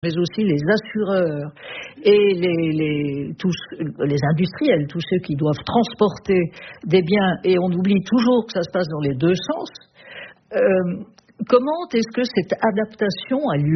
mais aussi les assureurs et les industriels, tous ceux qui doivent transporter des biens, et on oublie toujours que ça se passe dans les deux sens. Comment est-ce que cette adaptation a lieu ?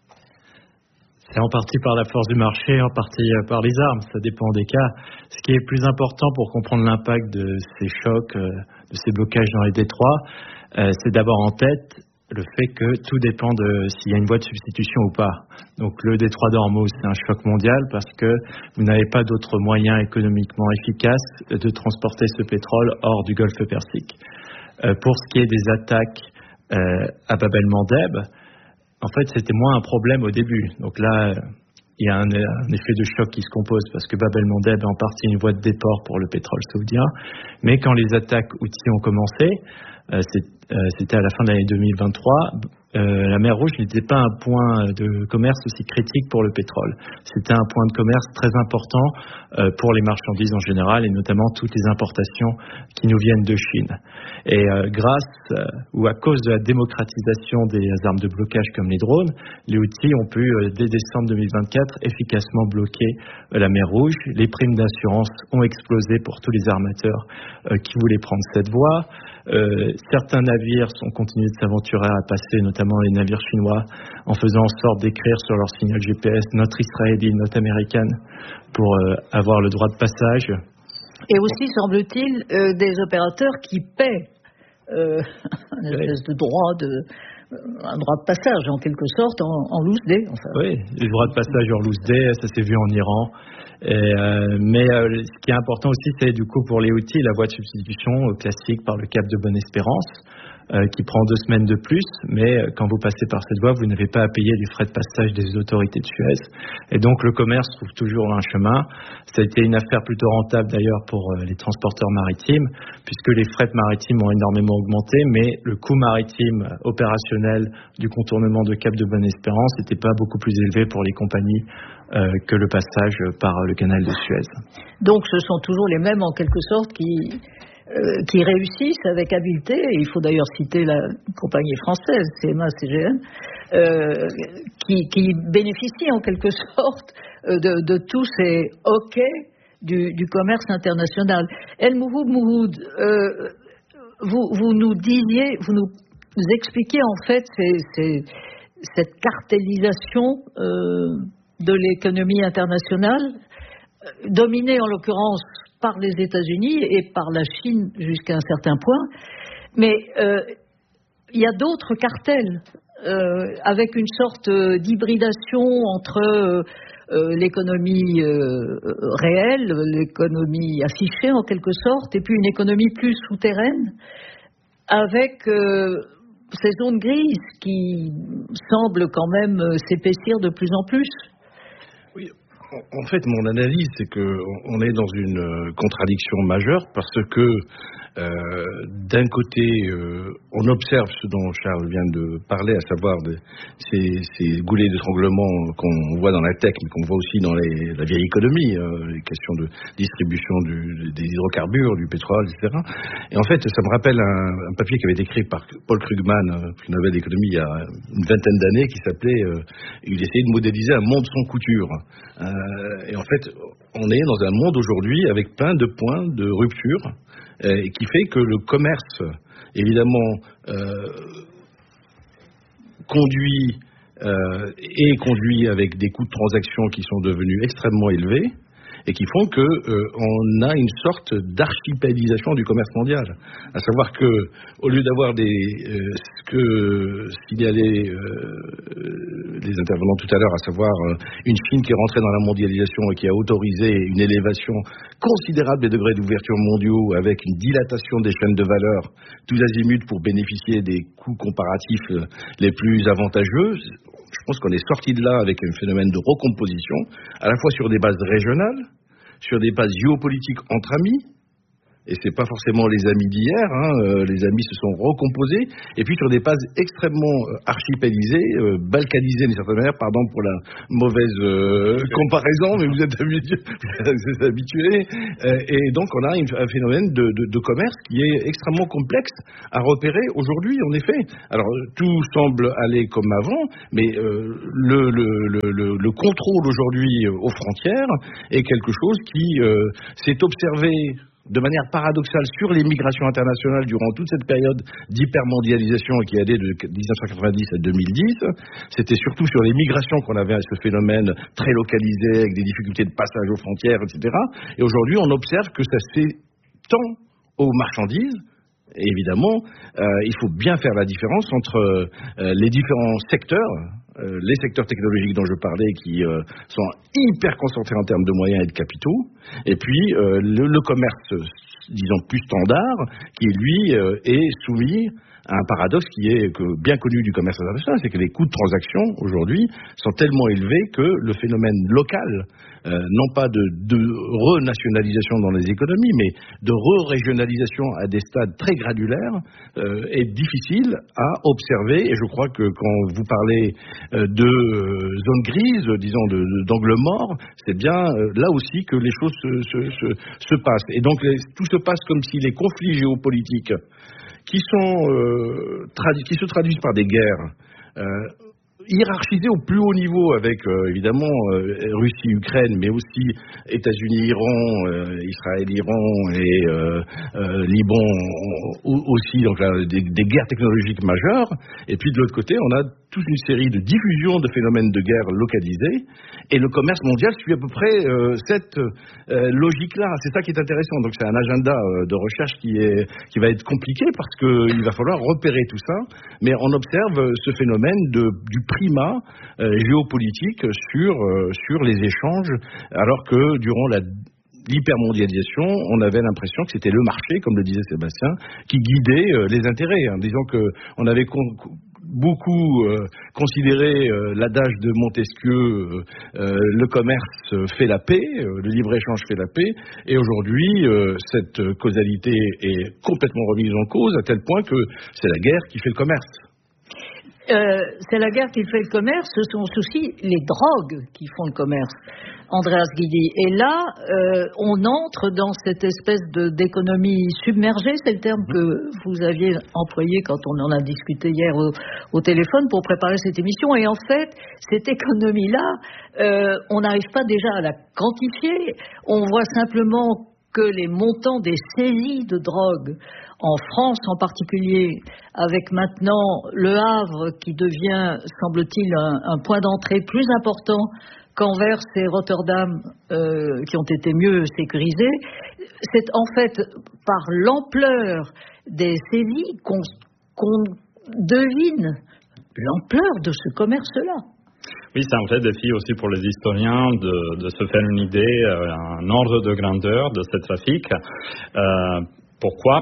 C'est en partie par la force du marché, en partie par les armes, ça dépend des cas. Ce qui est plus important pour comprendre l'impact de ces chocs, de ces blocages dans les détroits, c'est d'avoir en tête le fait que tout dépend de s'il y a une voie de substitution ou pas. Donc le détroit d'Ormuz, c'est un choc mondial parce que vous n'avez pas d'autres moyens économiquement efficaces de transporter ce pétrole hors du Golfe Persique. Pour ce qui est des attaques à Bab el-Mandeb, en fait, c'était moins un problème au début. Donc là, il y a un effet de choc qui se compose parce que Bab el-Mandeb est en partie une voie de déport pour le pétrole saoudien. Mais quand les attaques Houthis ont commencé, c'était à la fin de l'année 2023, la mer Rouge n'était pas un point de commerce aussi critique pour le pétrole. C'était un point de commerce très important pour les marchandises en général et notamment toutes les importations qui nous viennent de Chine. Et grâce ou à cause de la démocratisation des armes de blocage comme les drones, les Houthis ont pu, dès décembre 2024, efficacement bloquer la mer Rouge. Les primes d'assurance ont explosé pour tous les armateurs qui voulaient prendre cette voie. Certains navires ont continué de s'aventurer à passer, notamment les navires chinois, en faisant en sorte d'écrire sur leur signal GPS note israélienne, note américaine, pour avoir le droit de passage. Et aussi, semble-t-il, des opérateurs qui paient un espèce de droit un droit de passage, en quelque sorte, en loose day. Enfin. Oui, le droit de passage en loose day, ça s'est vu en Iran. Mais ce qui est important aussi, c'est du coup pour les Houthis, la voie de substitution classique par le cap de Bonne-Espérance, qui prend 2 semaines de plus, mais quand vous passez par cette voie, vous n'avez pas à payer les frais de passage des autorités de Suez. Et donc le commerce trouve toujours un chemin. Ça a été une affaire plutôt rentable d'ailleurs pour les transporteurs maritimes, puisque les frais maritimes ont énormément augmenté, mais le coût maritime opérationnel du contournement de Cap de Bonne-Espérance n'était pas beaucoup plus élevé pour les compagnies que le passage par le canal de Suez. Donc ce sont toujours les mêmes en quelque sorte qui réussissent avec habileté, et il faut d'ailleurs citer la compagnie française, CMA-CGM, qui bénéficie en quelque sorte de tous ces hoquets du commerce international. El Mouhoud, vous nous expliquiez en fait cette cartélisation de l'économie internationale, dominée en l'occurrence par les États-Unis et par la Chine jusqu'à un certain point. Mais il y a d'autres cartels avec une sorte d'hybridation entre l'économie réelle, l'économie affichée en quelque sorte, et puis une économie plus souterraine avec ces zones grises qui semblent quand même s'épaissir de plus en plus. Oui. En fait, mon analyse, c'est qu'on est dans une contradiction majeure parce que d'un côté, on observe ce dont Charles vient de parler, à savoir ces goulets d'étranglement qu'on voit dans la tech, mais qu'on voit aussi dans la vieille économie, les questions de distribution des hydrocarbures, du pétrole, etc. Et en fait, ça me rappelle un papier qui avait été écrit par Paul Krugman, une nouvelle d'économie, il y a une vingtaine d'années, qui s'appelait il essayait de modéliser un monde sans couture. Et en fait, on est dans un monde aujourd'hui avec plein de points de rupture, qui fait que le commerce, évidemment, conduit avec des coûts de transaction qui sont devenus extrêmement élevés et qui font que on a une sorte d'archipélisation du commerce mondial. À savoir que, au lieu d'avoir ce que signalaient les intervenants tout à l'heure, à savoir une Chine qui est rentrée dans la mondialisation et qui a autorisé une élévation considérable des degrés d'ouverture mondiaux avec une dilatation des chaînes de valeur tous azimuts pour bénéficier des coûts comparatifs les plus avantageux, je pense qu'on est sorti de là avec un phénomène de recomposition, à la fois sur des bases régionales, sur des bases géopolitiques entre amis, et c'est pas forcément les amis d'hier, les amis se sont recomposés, et puis sur des bases extrêmement archipélisées, balkanisées d'une certaine manière, pardon pour la mauvaise comparaison, mais vous êtes habitués, et donc on a un phénomène de commerce qui est extrêmement complexe à repérer aujourd'hui, en effet. Alors tout semble aller comme avant, mais le contrôle aujourd'hui aux frontières est quelque chose qui s'est observé de manière paradoxale sur les migrations internationales durant toute cette période d'hypermondialisation qui allait de 1990 à 2010. C'était surtout sur les migrations qu'on avait ce phénomène très localisé, avec des difficultés de passage aux frontières, etc. Et aujourd'hui, on observe que ça s'étend aux marchandises. Et évidemment, il faut bien faire la différence entre les différents secteurs, les secteurs technologiques dont je parlais qui sont hyper concentrés en termes de moyens et de capitaux, et puis le commerce, disons, plus standard, qui lui est soumis à un paradoxe qui est bien connu du commerce international, c'est que les coûts de transaction aujourd'hui sont tellement élevés que le phénomène local, non pas de renationalisation dans les économies, mais de re-régionalisation à des stades très gradulaires, est difficile à observer. Et je crois que quand vous parlez de zone grise, disons d'angle mort, c'est bien là aussi que les choses se passent. Et donc tout se passe comme si les conflits géopolitiques qui se traduisent par des guerres hiérarchisées au plus haut niveau avec évidemment Russie-Ukraine, mais aussi États-Unis-Iran, Israël-Iran et Liban aussi, donc là, des guerres technologiques majeures. Et puis de l'autre côté, on a toute une série de diffusions de phénomènes de guerre localisés, et le commerce mondial suit à peu près cette logique-là. C'est ça qui est intéressant. Donc c'est un agenda de recherche qui va être compliqué parce qu'il va falloir repérer tout ça, mais on observe ce phénomène du primat géopolitique sur les échanges, alors que durant l'hypermondialisation, on avait l'impression que c'était le marché, comme le disait Sébastien, qui guidait les intérêts. Disons qu'on avait beaucoup considéré l'adage de Montesquieu, le commerce fait la paix, le libre-échange fait la paix, et aujourd'hui cette causalité est complètement remise en cause à tel point que c'est la guerre qui fait le commerce. C'est la guerre qui fait le commerce, ce sont aussi les drogues qui font le commerce, Andreas Guidi. Et là, on entre dans cette espèce d'économie submergée, c'est le terme que vous aviez employé quand on en a discuté hier au téléphone pour préparer cette émission. Et en fait, cette économie-là, on n'arrive pas déjà à la quantifier. On voit simplement que les montants des saisies de drogue en France en particulier, avec maintenant Le Havre qui devient, semble-t-il, un point d'entrée plus important qu'Anvers et Rotterdam qui ont été mieux sécurisés, c'est en fait par l'ampleur des saisies qu'on devine l'ampleur de ce commerce-là. Oui, c'est un vrai défi aussi pour les historiens de se faire une idée, un ordre de grandeur de ce trafic. Pourquoi ?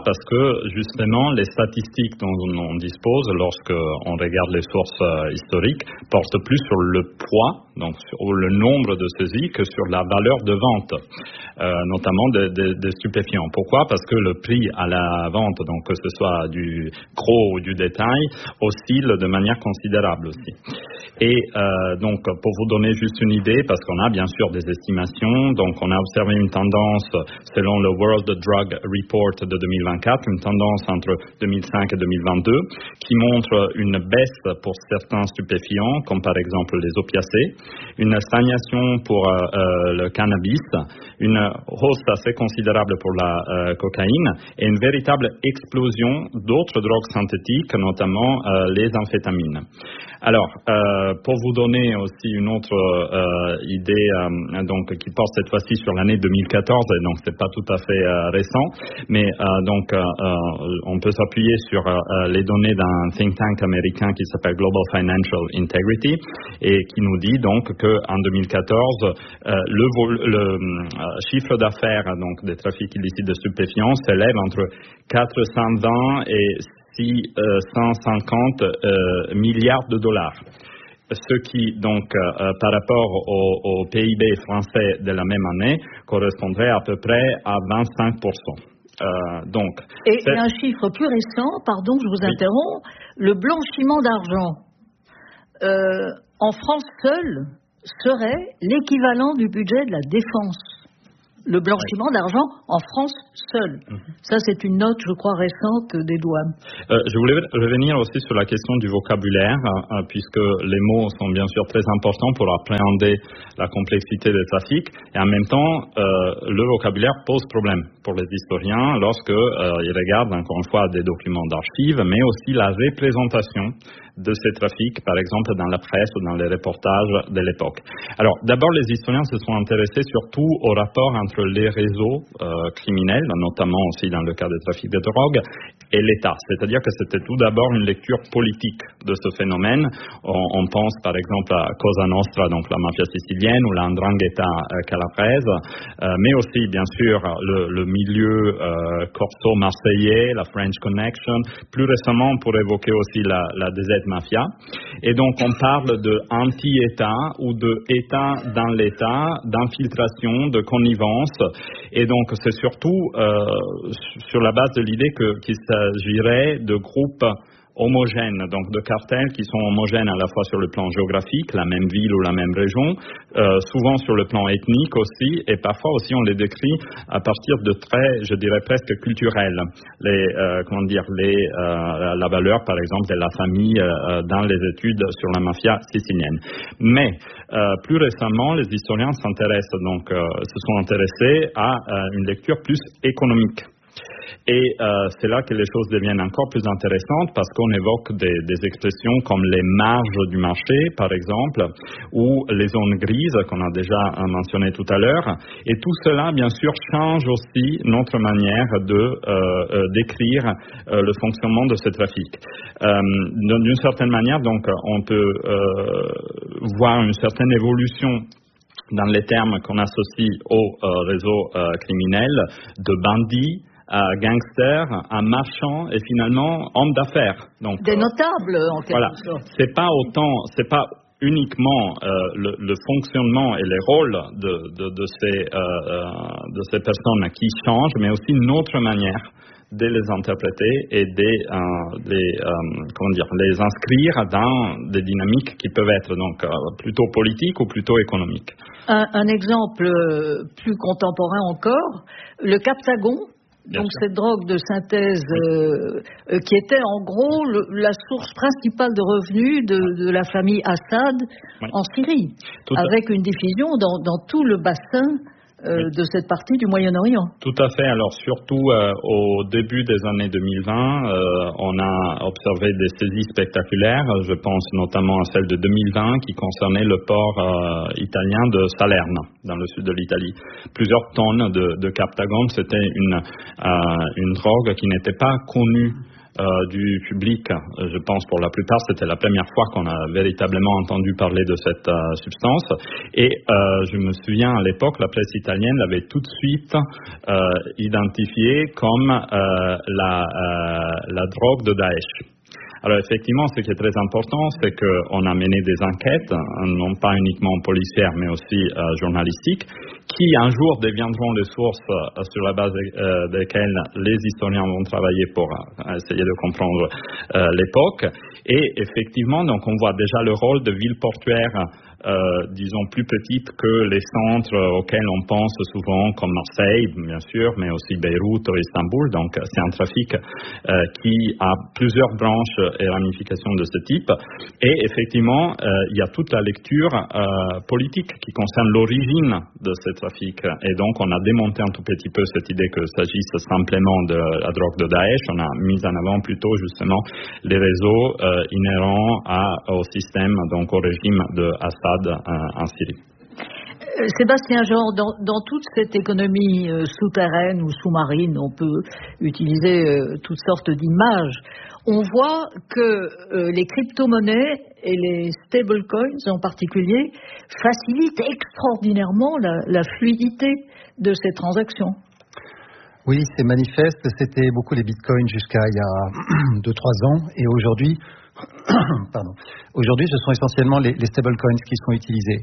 Parce que justement, les statistiques dont on dispose lorsqu'on regarde les sources historiques portent plus sur le poids, donc sur le nombre de saisies, que sur la valeur de vente, notamment des stupéfiants. Pourquoi ? Parce que le prix à la vente, donc que ce soit du gros ou du détail, oscille de manière considérable aussi. Et donc, pour vous donner juste une idée, parce qu'on a bien sûr des estimations, donc on a observé une tendance selon le World Drug Report de 2024, une tendance entre 2005 et 2022, qui montre une baisse pour certains stupéfiants, comme par exemple les opiacés, une stagnation pour le cannabis, une hausse assez considérable pour la cocaïne, et une véritable explosion d'autres drogues synthétiques, notamment les amphétamines. Alors, pour vous donner aussi une autre idée, donc qui porte cette fois-ci sur l'année 2014, et donc c'est pas tout à fait récent, mais donc on peut s'appuyer sur les données d'un think tank américain qui s'appelle Global Financial Integrity et qui nous dit donc que en 2014 le chiffre d'affaires donc des trafics illicites de stupéfiants s'élève entre 420 et 650 milliards de dollars. Ce qui, donc, par rapport au PIB français de la même année, correspondrait à peu près à 25%. Et un chiffre plus récent, pardon, je vous interromps, le blanchiment d'argent en France seul serait l'équivalent du budget de la défense. Le blanchiment d'argent en France seul. Ça, c'est une note, je crois, récente des douanes. Je voulais revenir aussi sur la question du vocabulaire, puisque les mots sont bien sûr très importants pour appréhender la complexité des trafics. Et en même temps, le vocabulaire pose problème pour les historiens lorsque ils regardent, encore une fois, des documents d'archives, mais aussi la représentation de ces trafics, par exemple dans la presse ou dans les reportages de l'époque. Alors, d'abord, les historiens se sont intéressés surtout au rapport entre les réseaux criminels, notamment aussi dans le cas des trafics de drogue, et l'État. C'est-à-dire que c'était tout d'abord une lecture politique de ce phénomène. On pense par exemple à Cosa Nostra, donc la mafia sicilienne, ou la 'Ndrangheta calabrese, mais aussi, bien sûr, le milieu corso marseillais, la French Connection. Plus récemment, pour évoquer aussi la DZ Mafia. Et donc, on parle de anti-État ou de État dans l'État, d'infiltration, de connivence. Et donc, c'est surtout sur la base de l'idée qu'il s'agirait de groupes homogènes, donc de cartels qui sont homogènes à la fois sur le plan géographique, la même ville ou la même région, souvent sur le plan ethnique aussi, et parfois aussi on les décrit à partir de traits, je dirais presque culturels. La valeur, par exemple, de la famille dans les études sur la mafia sicilienne. Mais plus récemment, les historiens se sont intéressés à une lecture plus économique. Et c'est là que les choses deviennent encore plus intéressantes parce qu'on évoque des expressions comme les marges du marché, par exemple, ou les zones grises qu'on a déjà mentionnées tout à l'heure. Et tout cela, bien sûr, change aussi notre manière de décrire le fonctionnement de ce trafic. D'une certaine manière, donc, on peut voir une certaine évolution dans les termes qu'on associe au réseau criminel, de bandits, à gangsters, à marchands et finalement hommes d'affaires. Donc, des notables en quelque sorte. C'est pas uniquement le fonctionnement et les rôles de ces personnes qui changent, mais aussi notre manière de les interpréter et les inscrire dans des dynamiques qui peuvent être donc plutôt politiques ou plutôt économiques. Un exemple plus contemporain encore, le Captagon. Donc cette drogue de synthèse qui était en gros la source principale de revenus de la famille Assad en Syrie, avec une diffusion dans tout le bassin de cette partie du Moyen-Orient. Tout à fait. Alors surtout au début des années 2020, on a observé des saisies spectaculaires. Je pense notamment à celle de 2020 qui concernait le port italien de Salerne, dans le sud de l'Italie. Plusieurs tonnes de Captagon. C'était une drogue qui n'était pas connue du public. Je pense pour la plupart c'était la première fois qu'on a véritablement entendu parler de cette substance et je me souviens à l'époque la presse italienne l'avait tout de suite identifiée comme la drogue de Daesh. Alors effectivement, ce qui est très important, c'est qu'on a mené des enquêtes, non pas uniquement policières, mais aussi journalistiques, qui un jour deviendront les sources sur la base desquelles les historiens vont travailler pour essayer de comprendre l'époque. Et effectivement, donc on voit déjà le rôle de villes portuaires disons plus petites que les centres auxquels on pense souvent, comme Marseille, bien sûr, mais aussi Beyrouth ou Istanbul. Donc, c'est un trafic qui a plusieurs branches et ramifications de ce type. Et effectivement, il y a toute la lecture politique qui concerne l'origine de ces trafics. Et donc, on a démonté un tout petit peu cette idée qu'il s'agisse simplement de la drogue de Daesh. On a mis en avant plutôt, justement, les réseaux inhérents au système, donc au régime de Assad en Syrie. Sébastien Jean, dans toute cette économie souterraine ou sous-marine, on peut utiliser toutes sortes d'images. On voit que les crypto-monnaies et les stablecoins en particulier facilitent extraordinairement la fluidité de ces transactions. Oui, c'est manifeste. C'était beaucoup les bitcoins jusqu'à il y a 2-3 ans. Et aujourd'hui, ce sont essentiellement les stablecoins qui sont utilisés.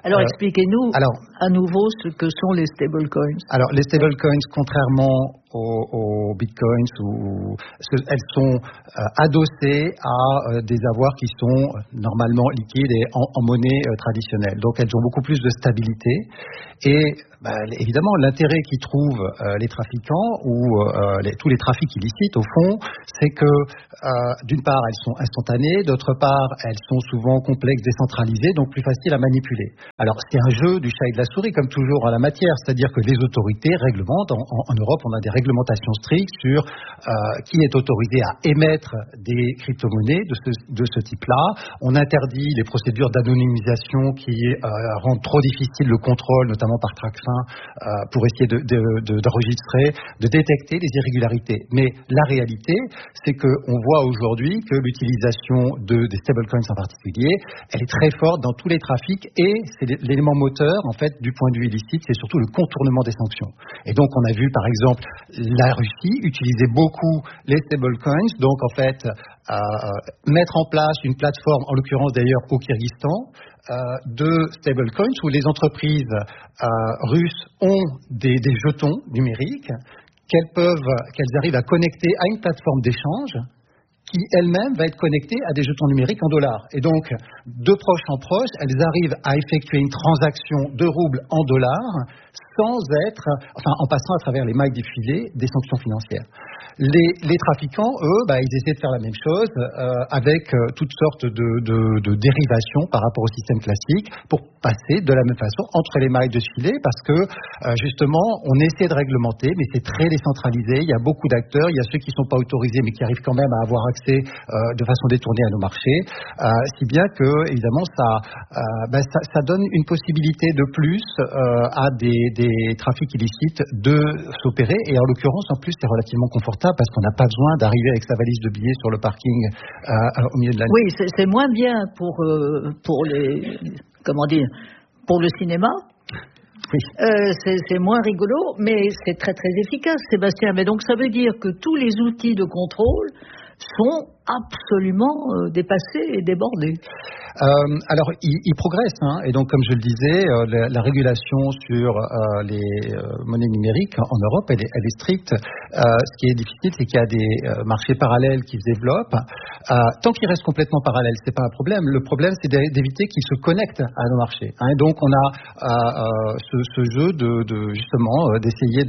Alors expliquez-nous à nouveau ce que sont les stablecoins. Alors les stablecoins, contrairement aux bitcoins, elles sont adossées à des avoirs qui sont normalement liquides et en monnaie traditionnelle. Donc elles ont beaucoup plus de stabilité. Et évidemment, l'intérêt qu'y trouvent les trafiquants ou tous les trafics illicites, au fond, c'est que d'une part, elles sont instantanées, d'autre part, elles sont souvent complexes, décentralisées, donc plus faciles à manipuler. Alors, c'est un jeu du chat et de la souris, comme toujours en la matière, c'est-à-dire que les autorités réglementent. En Europe, on a des réglementations strictes sur qui est autorisé à émettre des crypto-monnaies de ce type-là. On interdit les procédures d'anonymisation qui rendent trop difficile le contrôle, notamment par TracFin, pour essayer d'enregistrer, de détecter les irrégularités. Mais la réalité, c'est qu'on voit aujourd'hui que l'utilisation des stablecoins en particulier, elle est très forte dans tous les trafics et c'est l'élément moteur, en fait, du point de vue illicite, c'est surtout le contournement des sanctions. Et donc, on a vu, par exemple, la Russie utiliser beaucoup les stablecoins, donc, en fait, mettre en place une plateforme, en l'occurrence d'ailleurs au Kyrgyzstan, de stablecoins où les entreprises russes ont des jetons numériques qu'elles arrivent à connecter à une plateforme d'échange qui elle-même va être connectée à des jetons numériques en dollars. Et donc, de proche en proche, elles arrivent à effectuer une transaction de roubles en dollars en passant à travers les mailles du filet des sanctions financières. Les trafiquants, eux, ils essaient de faire la même chose avec toutes sortes de dérivations par rapport au système classique pour passer de la même façon entre les mailles de ce filet parce que justement, on essaie de réglementer, mais c'est très décentralisé. Il y a beaucoup d'acteurs, il y a ceux qui ne sont pas autorisés mais qui arrivent quand même à avoir accès de façon détournée à nos marchés, si bien que évidemment ça donne une possibilité de plus à des trafics illicites de s'opérer et en l'occurrence en plus c'est relativement confortable parce qu'on n'a pas besoin d'arriver avec sa valise de billets sur le parking au milieu de la nuit. Oui, c'est moins bien pour le cinéma. Oui. C'est moins rigolo, mais c'est très très efficace, Sébastien. Mais donc ça veut dire que tous les outils de contrôle sont absolument dépassés et débordés. Alors, ils progressent, et donc, comme je le disais, la régulation sur les monnaies numériques en Europe, elle est stricte. Ce qui est difficile, c'est qu'il y a des marchés parallèles qui se développent. Tant qu'ils restent complètement parallèles, c'est pas un problème. Le problème, c'est d'éviter qu'ils se connectent à nos marchés. Et donc, on a ce jeu justement d'essayer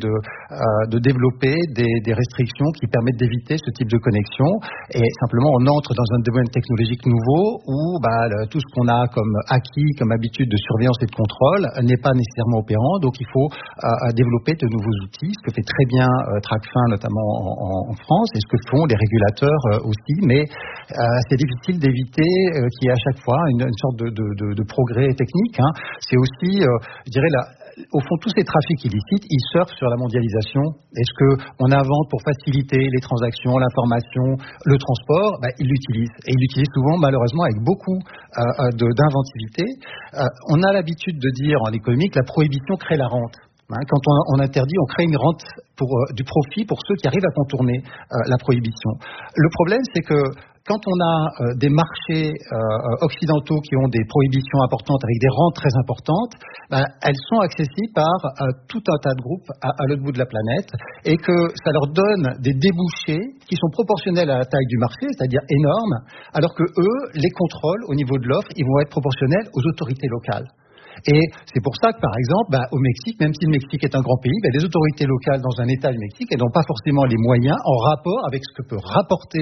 de développer des restrictions qui permettent d'éviter ce type de connexion. Et simplement, on entre dans un domaine technologique nouveau où tout ce qu'on a comme acquis, comme habitude de surveillance et de contrôle n'est pas nécessairement opérant. Donc, il faut développer de nouveaux outils, ce que fait très bien TracFin, notamment en France, et ce que font les régulateurs aussi. Mais c'est difficile d'éviter qu'il y ait à chaque fois une sorte de progrès technique. C'est aussi, je dirais, au fond, tous ces trafics illicites, ils surfent sur la mondialisation. Est-ce qu'on invente pour faciliter les transactions, l'information, le transport? Ils l'utilisent. Et ils l'utilisent souvent, malheureusement, avec beaucoup d'inventivité. On a l'habitude de dire en économie que la prohibition crée la rente. Quand on interdit, on crée une rente du profit pour ceux qui arrivent à contourner la prohibition. Le problème, c'est que quand on a des marchés occidentaux qui ont des prohibitions importantes avec des rentes très importantes, elles sont accessibles par tout un tas de groupes à l'autre bout de la planète et que ça leur donne des débouchés qui sont proportionnels à la taille du marché, c'est-à-dire énormes, alors que eux, les contrôles au niveau de l'offre, ils vont être proportionnels aux autorités locales. Et c'est pour ça que, par exemple, au Mexique, même si le Mexique est un grand pays, les autorités locales dans un État du Mexique, elles n'ont pas forcément les moyens en rapport avec ce que peut rapporter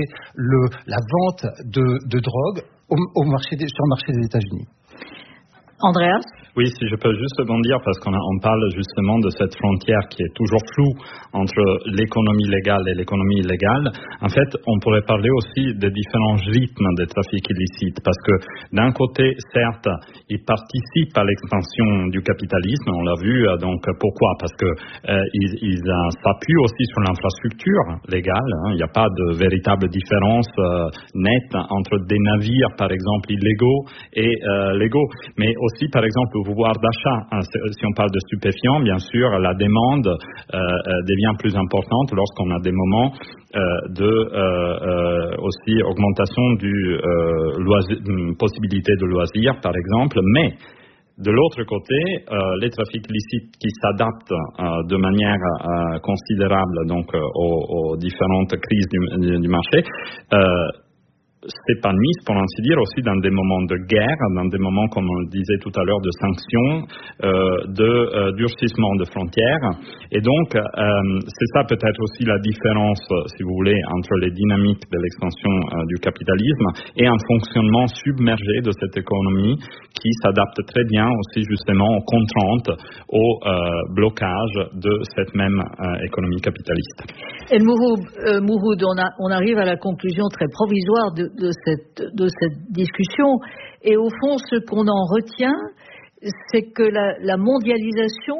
la vente de drogue sur le marché des États-Unis. Andreas ? Oui, si je peux juste rebondir, parce qu'on parle justement de cette frontière qui est toujours floue entre l'économie légale et l'économie illégale. En fait, on pourrait parler aussi des différents rythmes des trafics illicites, parce que d'un côté, certes, ils participent à l'expansion du capitalisme, on l'a vu, donc pourquoi? Parce que ils s'appuient aussi sur l'infrastructure légale, il n'y a pas de véritable différence nette entre des navires, par exemple, illégaux et légaux, mais aussi, par exemple, le pouvoir d'achat. Si on parle de stupéfiants, bien sûr, la demande devient plus importante lorsqu'on a des moments aussi augmentation du possibilité de loisirs, par exemple. Mais De l'autre côté, les trafics licites qui s'adaptent de manière considérable donc aux différentes crises du marché s'épanouissent, pour ainsi dire, aussi dans des moments de guerre, dans des moments, comme on le disait tout à l'heure, de sanctions, de durcissement de frontières. Et donc, c'est ça peut-être aussi la différence, si vous voulez, entre les dynamiques de l'expansion du capitalisme et un fonctionnement submergé de cette économie qui s'adapte très bien aussi justement aux contraintes, au blocage de cette même économie capitaliste. El Mouhoud, on arrive à la conclusion très provisoire de cette discussion, et au fond ce qu'on en retient, c'est que la mondialisation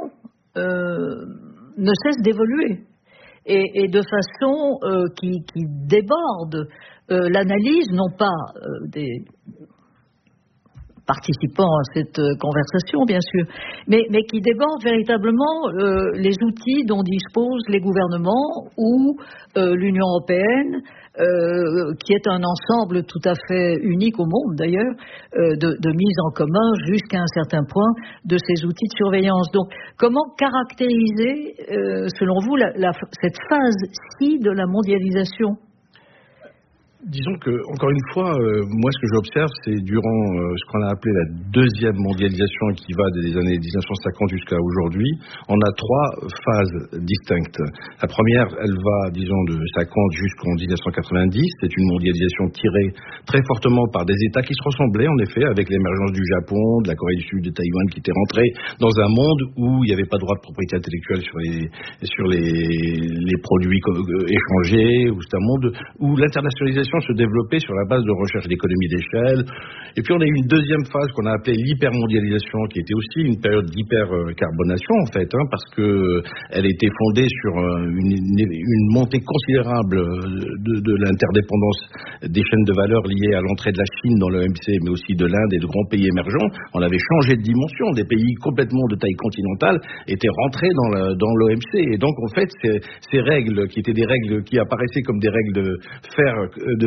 ne cesse d'évoluer et de façon qui déborde l'analyse, non pas des participants à cette conversation, bien sûr, mais qui déborde véritablement les outils dont disposent les gouvernements ou l'Union européenne, qui est un ensemble tout à fait unique au monde d'ailleurs, de mise en commun jusqu'à un certain point de ces outils de surveillance. Donc, comment caractériser, selon vous, cette phase-ci de la mondialisation ? Disons que, encore une fois, moi ce que j'observe, c'est durant ce qu'on a appelé la deuxième mondialisation qui va des années 1950 jusqu'à aujourd'hui, on a trois phases distinctes. La première, elle va, disons, de 50 jusqu'en 1990. C'est une mondialisation tirée très fortement par des États qui se ressemblaient, en effet, avec l'émergence du Japon, de la Corée du Sud, de Taïwan, qui étaient rentrés dans un monde où il n'y avait pas de droit de propriété intellectuelle sur les produits échangés. C'est un monde où l'internationalisation se développer sur la base de recherche d'économie d'échelle. Et puis on a eu une deuxième phase qu'on a appelée l'hypermondialisation, qui était aussi une période d'hypercarbonation en fait, parce que elle était fondée sur une montée considérable de l'interdépendance des chaînes de valeur liées à l'entrée de la Chine dans l'OMC, mais aussi de l'Inde et de grands pays émergents. On avait changé de dimension. Des pays complètement de taille continentale étaient rentrés dans l'OMC. Et donc en fait, ces règles qui étaient des règles qui apparaissaient comme des règles de fer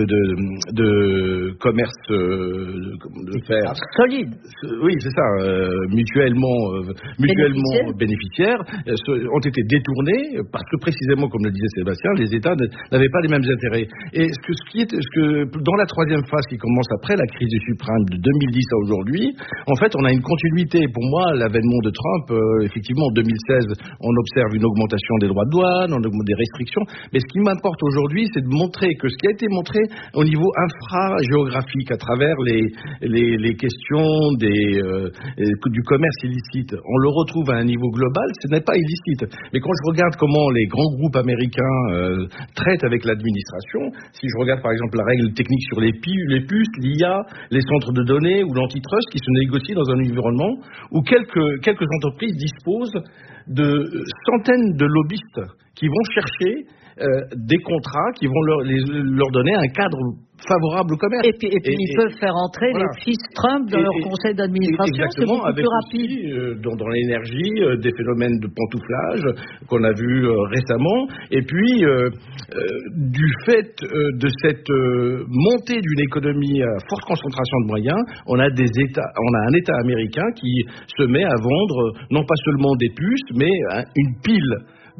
de commerce de fer solide. Oui, c'est ça, mutuellement bénéficiaires, ont été détournés parce que précisément, comme le disait Sébastien, les États n'avaient pas les mêmes intérêts. Et dans la troisième phase qui commence après la crise des subprimes de 2010 à aujourd'hui, en fait, on a une continuité. Pour moi, l'avènement de Trump, effectivement, en 2016, on observe une augmentation des droits de douane, on augmente des restrictions. Mais ce qui m'importe aujourd'hui, c'est de montrer que ce qui a été montré au niveau infra-géographique à travers les questions du commerce illicite, on le retrouve à un niveau global, ce n'est pas illicite. Mais quand je regarde comment les grands groupes américains traitent avec l'administration, si je regarde par exemple la règle technique sur les puces, l'IA, les centres de données ou l'antitrust qui se négocient dans un environnement où quelques entreprises disposent de centaines de lobbyistes qui vont chercher des contrats qui vont leur donner un cadre favorable au commerce. Et puis ils peuvent faire entrer les fils Trump dans leur conseil d'administration. Exactement, c'est beaucoup plus rapide. Aussi, dans l'énergie, des phénomènes de pantouflage qu'on a vu récemment. Et puis, du fait de cette montée d'une économie à forte concentration de moyens, on a un État américain qui se met à vendre non pas seulement des puces, mais une pile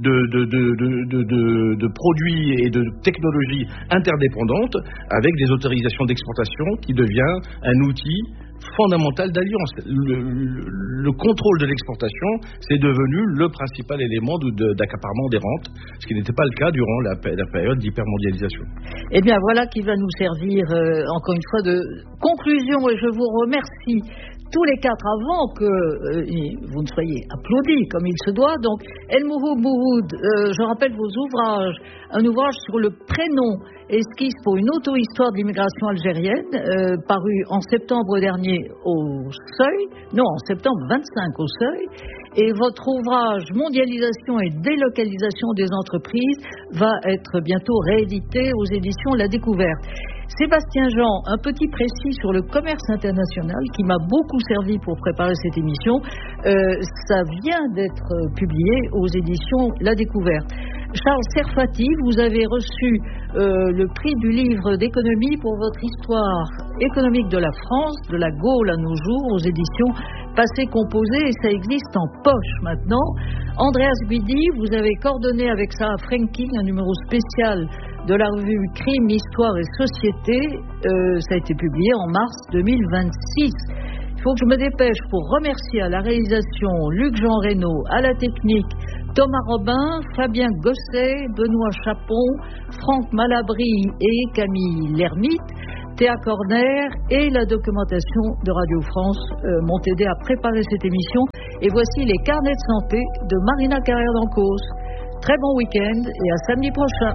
de produits et de technologies interdépendantes avec des autorisations d'exportation qui devient un outil fondamental d'alliance. Le contrôle de l'exportation, c'est devenu le principal élément d'accaparement des rentes, ce qui n'était pas le cas durant la période d'hypermondialisation. Eh bien, voilà qui va nous servir, encore une fois, de conclusion, et je vous remercie tous les quatre avant que vous ne soyez applaudis comme il se doit. Donc, El Mouhoud, je rappelle vos ouvrages. Un ouvrage sur le prénom, esquisse pour une auto-histoire de l'immigration algérienne, paru en septembre dernier en septembre 25 au Seuil. Et votre ouvrage Mondialisation et délocalisation des entreprises va être bientôt réédité aux éditions La Découverte. Sébastien Jean, un petit précis sur le commerce international qui m'a beaucoup servi pour préparer cette émission. Ça vient d'être publié aux éditions La Découverte. Charles Serfati, vous avez reçu le prix du livre d'économie pour votre histoire économique de la France, de la Gaule à nos jours, aux éditions Passé Composé, et ça existe en poche maintenant. Andreas Guidi, vous avez coordonné avec Sarah Franking un numéro spécial de la revue Crime, Histoire et Société. Ça a été publié en mars 2026. Il faut que je me dépêche pour remercier à la réalisation Luc-Jean Reynaud, à la technique Thomas Robin, Fabien Gosset, Benoît Chapon, Franck Malabry et Camille Lermite. Théa Corner et la documentation de Radio France m'ont aidé à préparer cette émission. Et voici les carnets de santé de Marina Carrère d'Ancos. Très bon week-end et à samedi prochain.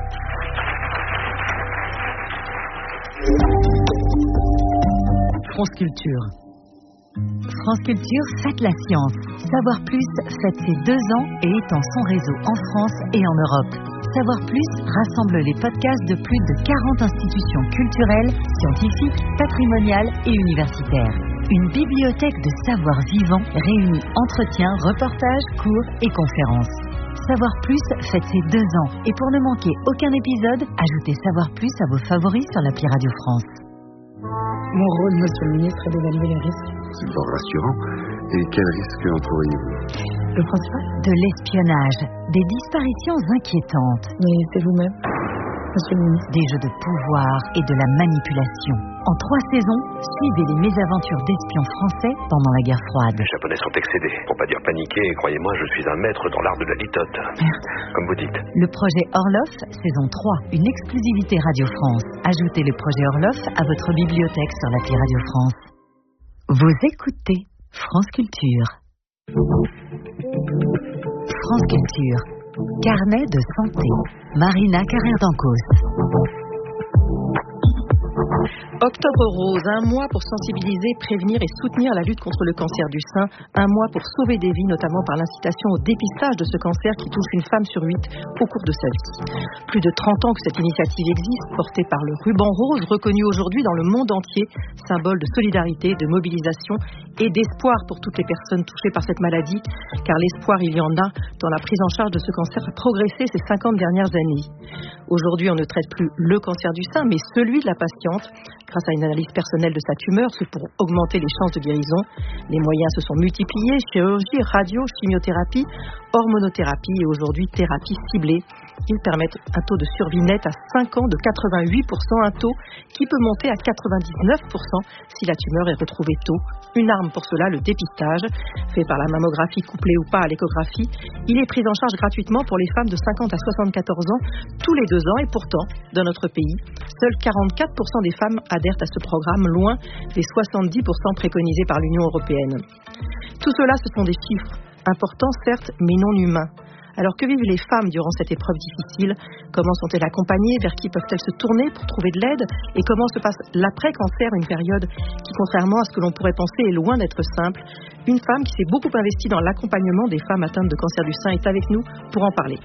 France Culture. France Culture fête la science. Savoir Plus fête ses 2 ans et étend son réseau en France et en Europe. Savoir Plus rassemble les podcasts de plus de 40 institutions culturelles, scientifiques, patrimoniales et universitaires. Une bibliothèque de savoir vivant réunit entretiens, reportages, cours et conférences. Savoir Plus fête ses 2 ans et pour ne manquer aucun épisode, ajoutez Savoir Plus à vos favoris sur l'appli Radio France. Mon rôle, monsieur le ministre, est d'évaluer les risques. C'est fort rassurant. Et quels risques encourriez-vous? Le principal? De l'espionnage, des disparitions inquiétantes. Mais c'est vous-même, monsieur le ministre. Des jeux de pouvoir et de la manipulation. En 3 saisons, suivez les mésaventures d'espions français pendant la guerre froide. Les Japonais sont excédés, pour pas dire paniqués, et croyez-moi, je suis un maître dans l'art de la litote. Merde. Comme vous dites. Le projet Orloff, saison 3, une exclusivité Radio France. Ajoutez le projet Orloff à votre bibliothèque sur l'appli Radio France. Vous écoutez France Culture. France Culture. Carnet de santé. Marina Carrère d'Ancos. Octobre Rose, un mois pour sensibiliser, prévenir et soutenir la lutte contre le cancer du sein, un mois pour sauver des vies, notamment par l'incitation au dépistage de ce cancer qui touche une femme sur 8 au cours de sa vie. Plus de 30 ans que cette initiative existe, portée par le ruban rose, reconnu aujourd'hui dans le monde entier, symbole de solidarité, de mobilisation et d'espoir pour toutes les personnes touchées par cette maladie, car l'espoir, il y en a dans la prise en charge de ce cancer a progressé ces 50 dernières années. Aujourd'hui, on ne traite plus le cancer du sein, mais celui de la patiente, grâce à une analyse personnelle de sa tumeur, c'est pour augmenter les chances de guérison. Les moyens se sont multipliés, chirurgie, radio, chimiothérapie, hormonothérapie et aujourd'hui thérapie ciblée. Ils permettent un taux de survie net à 5 ans de 88%, un taux qui peut monter à 99% si la tumeur est retrouvée tôt. Une arme pour cela, le dépistage, fait par la mammographie couplée ou pas à l'échographie. Il est pris en charge gratuitement pour les femmes de 50 à 74 ans tous les 2 ans et pourtant, dans notre pays, seuls 44% des femmes adhèrent à ce programme, loin des 70% préconisés par l'Union européenne. Tout cela, ce sont des chiffres importants, certes, mais non humains. Alors que vivent les femmes durant cette épreuve difficile? Comment sont-elles accompagnées? Vers qui peuvent-elles se tourner pour trouver de l'aide? Et comment se passe l'après-cancer, une période qui, contrairement à ce que l'on pourrait penser, est loin d'être simple? Une femme qui s'est beaucoup investie dans l'accompagnement des femmes atteintes de cancer du sein est avec nous pour en parler.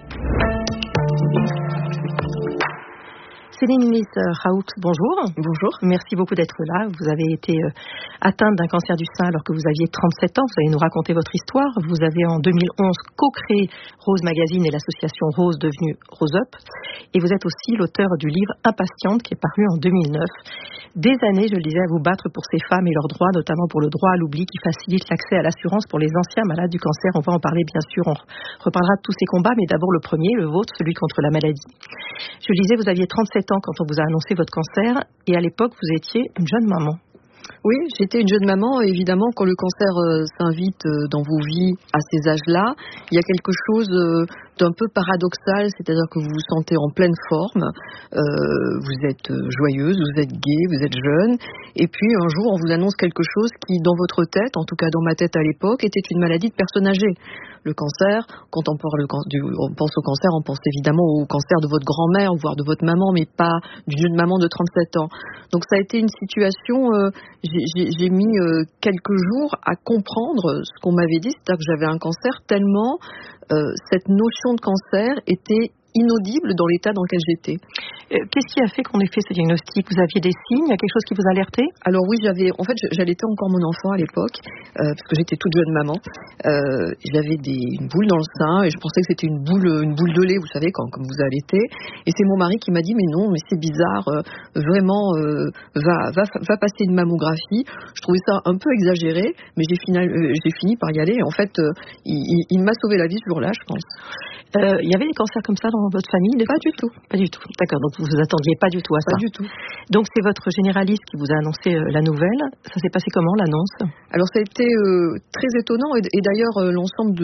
Céline Raoult, bonjour. Bonjour. Merci beaucoup d'être là. Vous avez été atteinte d'un cancer du sein alors que vous aviez 37 ans. Vous allez nous raconter votre histoire. Vous avez en 2011 co-créé Rose Magazine et l'association Rose devenue Rose Up. Et vous êtes aussi l'auteur du livre Impatiente qui est paru en 2009. Des années, je le disais, à vous battre pour ces femmes et leurs droits, notamment pour le droit à l'oubli qui facilite l'accès à l'assurance pour les anciens malades du cancer. On va en parler bien sûr. On reparlera de tous ces combats, mais d'abord le premier, le vôtre, celui contre la maladie. Je le disais, vous aviez 37 ans quand on vous a annoncé votre cancer et à l'époque vous étiez une jeune maman. Oui, j'étais une jeune maman. Évidemment, quand le cancer s'invite dans vos vies à ces âges-là, il y a quelque chose d'un peu paradoxal, c'est-à-dire que vous vous sentez en pleine forme, vous êtes joyeuse, vous êtes gaie, vous êtes jeune, et puis un jour on vous annonce quelque chose qui, dans votre tête, en tout cas dans ma tête à l'époque, était une maladie de personne âgée. Le cancer, quand on pense au cancer, on pense évidemment au cancer de votre grand-mère, voire de votre maman, mais pas d'une jeune maman de 37 ans. Donc ça a été une situation, j'ai mis quelques jours à comprendre ce qu'on m'avait dit, c'est-à-dire que j'avais un cancer tellement cette notion de cancer était inaudible dans l'état dans lequel j'étais. Qu'est-ce qui a fait qu'on ait fait ce diagnostic? Vous aviez des signes? Il y a quelque chose qui vous alertait? Alors oui, j'allaitais encore mon enfant à l'époque, parce que j'étais toute jeune maman. J'avais une boule dans le sein et je pensais que c'était une boule de lait, vous savez, comme vous allaitez. Et c'est mon mari qui m'a dit mais non, mais c'est bizarre, vraiment, va passer une mammographie. Je trouvais ça un peu exagéré, mais j'ai fini par y aller. En fait, il m'a sauvé la vie ce jour-là, je pense. Il y avait des cancers comme ça dans votre famille? Pas du tout. Pas du tout. D'accord, donc vous vous attendiez pas du tout à ça? Pas du tout. Donc c'est votre généraliste qui vous a annoncé la nouvelle. Ça s'est passé comment, l'annonce? Alors ça a été très étonnant et d'ailleurs l'ensemble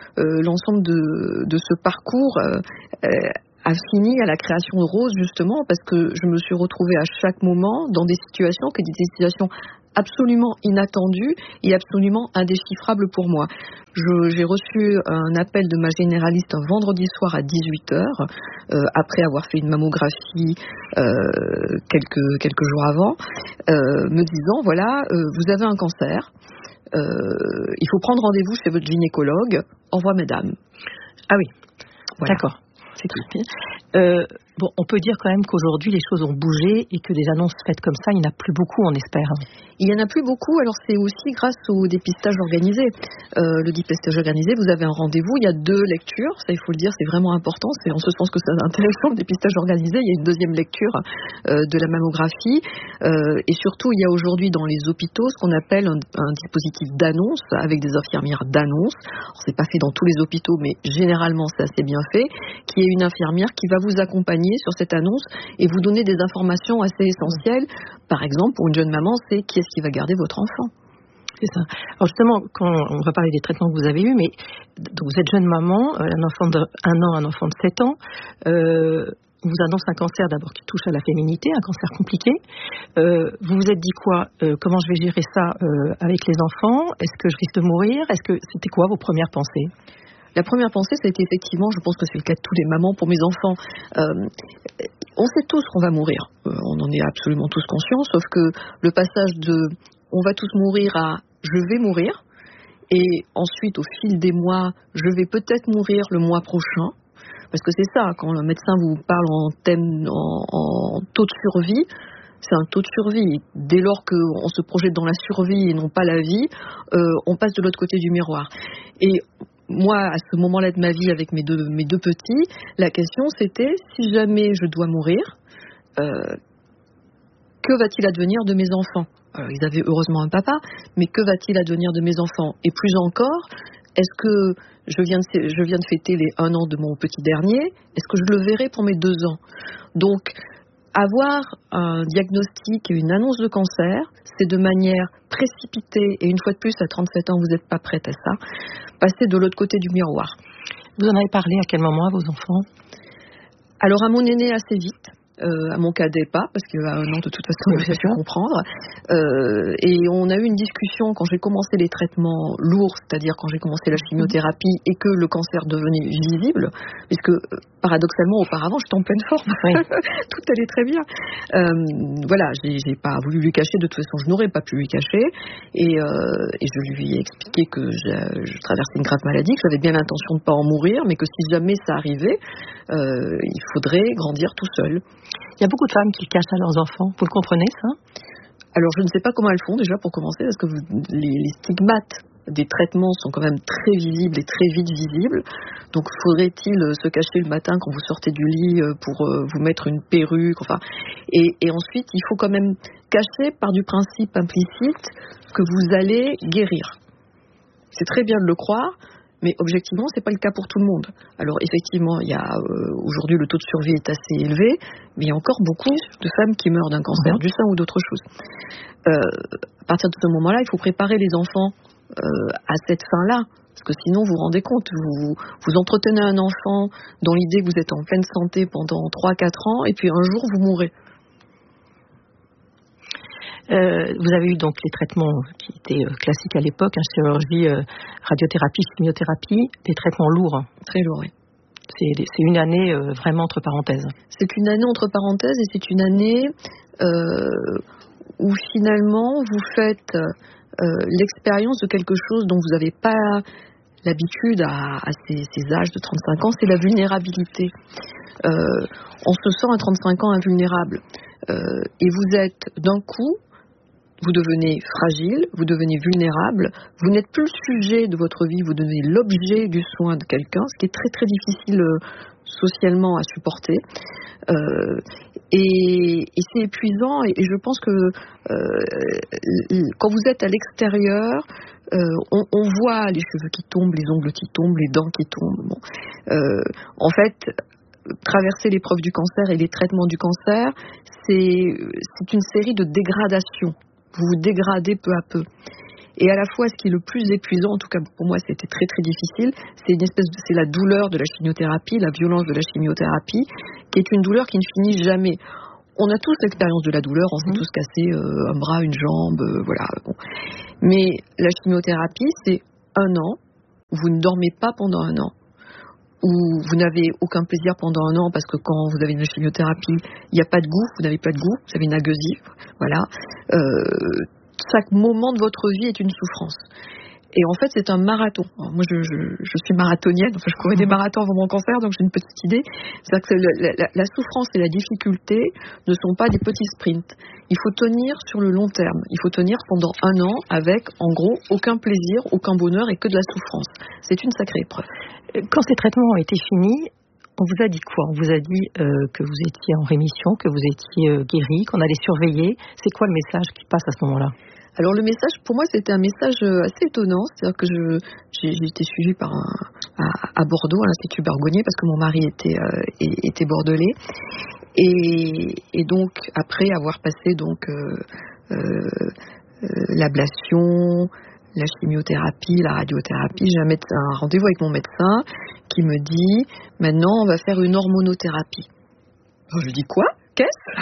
de ce parcours a fini à la création de Rose, justement parce que je me suis retrouvée à chaque moment dans des situations qui étaient des situations absolument inattendues et absolument indéchiffrables pour moi. J'ai reçu un appel de ma généraliste un vendredi soir à 18h, après avoir fait une mammographie quelques jours avant, me disant, voilà, vous avez un cancer, il faut prendre rendez-vous chez votre gynécologue, au revoir mesdames. Ah oui, voilà. D'accord. C'est tout. Bon, on peut dire quand même qu'aujourd'hui les choses ont bougé et que des annonces faites comme ça, il n'y en a plus beaucoup, on espère. Il n'y en a plus beaucoup, alors c'est aussi grâce au dépistage organisé. Le dépistage organisé, vous avez un rendez-vous, il y a 2 lectures, ça il faut le dire, c'est vraiment important, c'est en ce sens que c'est intéressant le dépistage organisé, il y a une 2e lecture de la mammographie, et surtout il y a aujourd'hui dans les hôpitaux ce qu'on appelle un dispositif d'annonce, avec des infirmières d'annonce. Alors, c'est pas fait dans tous les hôpitaux, mais généralement c'est assez bien fait, qui est une infirmière qui va vous accompagner sur cette annonce et vous donner des informations assez essentielles. Par exemple, pour une jeune maman, c'est qui est-ce qui va garder votre enfant. C'est ça. Alors justement, quand on va parler des traitements que vous avez eus, mais donc vous êtes jeune maman, un enfant de 1 an, un enfant de 7 ans, on vous annonce un cancer d'abord qui touche à la féminité, un cancer compliqué. Vous vous êtes dit quoi? Comment je vais gérer ça avec les enfants? Est-ce que je risque de mourir? C'était quoi vos premières pensées? La première pensée, ça a été effectivement, je pense que c'est le cas de tous les mamans pour mes enfants. On sait tous qu'on va mourir. On en est absolument tous conscients, sauf que le passage de on va tous mourir à je vais mourir, et ensuite au fil des mois, je vais peut-être mourir le mois prochain, parce que c'est ça, quand le médecin vous parle en taux de survie, c'est un taux de survie. Dès lors qu'on se projette dans la survie et non pas la vie, on passe de l'autre côté du miroir. Et moi, à ce moment-là de ma vie, avec mes deux petits, la question c'était, si jamais je dois mourir, que va-t-il advenir de mes enfants? Alors, ils avaient heureusement un papa, mais que va-t-il advenir de mes enfants? Et plus encore, est-ce que je viens de fêter les 1 an de mon petit dernier? Est-ce que je le verrai pour mes 2 ans? Donc, avoir un diagnostic et une annonce de cancer, c'est de manière précipitée, et une fois de plus, à 37 ans, vous n'êtes pas prête à ça, passer de l'autre côté du miroir. Vous en avez parlé à quel moment à vos enfants? Alors, à mon aîné, assez vite. À mon cadet pas, parce qu'à 1 an de toute façon il a pu comprendre, et on a eu une discussion quand j'ai commencé les traitements lourds, c'est-à-dire quand j'ai commencé la chimiothérapie et que le cancer devenait visible, puisque paradoxalement auparavant j'étais en pleine forme, oui. Tout allait très bien, voilà, j'ai pas voulu lui cacher, de toute façon je n'aurais pas pu lui cacher, et je lui ai expliqué que je traversais une grave maladie, que j'avais bien l'intention de ne pas en mourir, mais que si jamais ça arrivait, il faudrait grandir tout seul. Il y a beaucoup de femmes qui le cachent à leurs enfants. Vous le comprenez, ça? Alors, je ne sais pas comment elles font, déjà, pour commencer, parce que les stigmates des traitements sont quand même très visibles et très vite visibles. Donc, faudrait-il se cacher le matin quand vous sortez du lit pour vous mettre une perruque, enfin... Et ensuite, il faut quand même cacher par du principe implicite que vous allez guérir. C'est très bien de le croire, mais objectivement, c'est pas le cas pour tout le monde. Alors effectivement, il y a aujourd'hui le taux de survie est assez élevé, mais il y a encore beaucoup de femmes qui meurent d'un cancer du sein ou d'autres choses. À partir de ce moment-là, il faut préparer les enfants à cette fin-là, parce que sinon, vous vous rendez compte, vous entretenez un enfant dans l'idée que vous êtes en pleine santé pendant 3-4 ans, et puis un jour, vous mourrez. Vous avez eu donc les traitements qui étaient classiques à l'époque, chirurgie, radiothérapie, chimiothérapie, des traitements lourds. Très lourds, oui. C'est une année vraiment entre parenthèses. C'est une année entre parenthèses, et c'est une année où finalement vous faites l'expérience de quelque chose dont vous n'avez pas l'habitude à ces âges de 35 ans, c'est la vulnérabilité. on se sent à 35 ans invulnérable. Et vous êtes d'un coup, vous devenez fragile, vous devenez vulnérable, vous n'êtes plus le sujet de votre vie, vous devenez l'objet du soin de quelqu'un, ce qui est très très difficile socialement à supporter. Et c'est épuisant, et je pense que quand vous êtes à l'extérieur, on voit les cheveux qui tombent, les ongles qui tombent, les dents qui tombent. Bon. En fait, traverser l'épreuve du cancer et les traitements du cancer, c'est une série de dégradations. Vous vous dégradez peu à peu. Et à la fois, ce qui est le plus épuisant, en tout cas pour moi, c'était très très difficile, c'est la douleur de la chimiothérapie, la violence de la chimiothérapie, qui est une douleur qui ne finit jamais. On a tous l'expérience de la douleur, on s'est tous cassé un bras, une jambe, voilà. Bon. Mais la chimiothérapie, c'est 1 an, vous ne dormez pas pendant 1 an, où vous n'avez aucun plaisir pendant 1 an, parce que quand vous avez une chimiothérapie, il n'y a pas de goût, vous n'avez pas de goût, vous avez une agueusie, voilà. Chaque moment de votre vie est une souffrance. Et en fait, c'est un marathon. Alors moi, je suis marathonienne, enfin, je courais des marathons avant mon cancer, donc j'ai une petite idée. C'est-à-dire que la souffrance et la difficulté ne sont pas des petits sprints. Il faut tenir sur le long terme. Il faut tenir pendant 1 an avec, en gros, aucun plaisir, aucun bonheur et que de la souffrance. C'est une sacrée épreuve. Quand ces traitements ont été finis, on vous a dit quoi? On vous a dit que vous étiez en rémission, que vous étiez guéri, qu'on allait surveiller. C'est quoi le message qui passe à ce moment-là? Alors le message, pour moi, c'était un message assez étonnant. C'est-à-dire que j'ai été suivie à Bordeaux, à l'Institut Bergonié, parce que mon mari était bordelais. Et donc, après avoir passé l'ablation, la chimiothérapie, la radiothérapie, j'ai un rendez-vous avec mon médecin qui me dit « Maintenant, on va faire une hormonothérapie ». Alors, je lui dis « Quoi ? Qu'est-ce ?»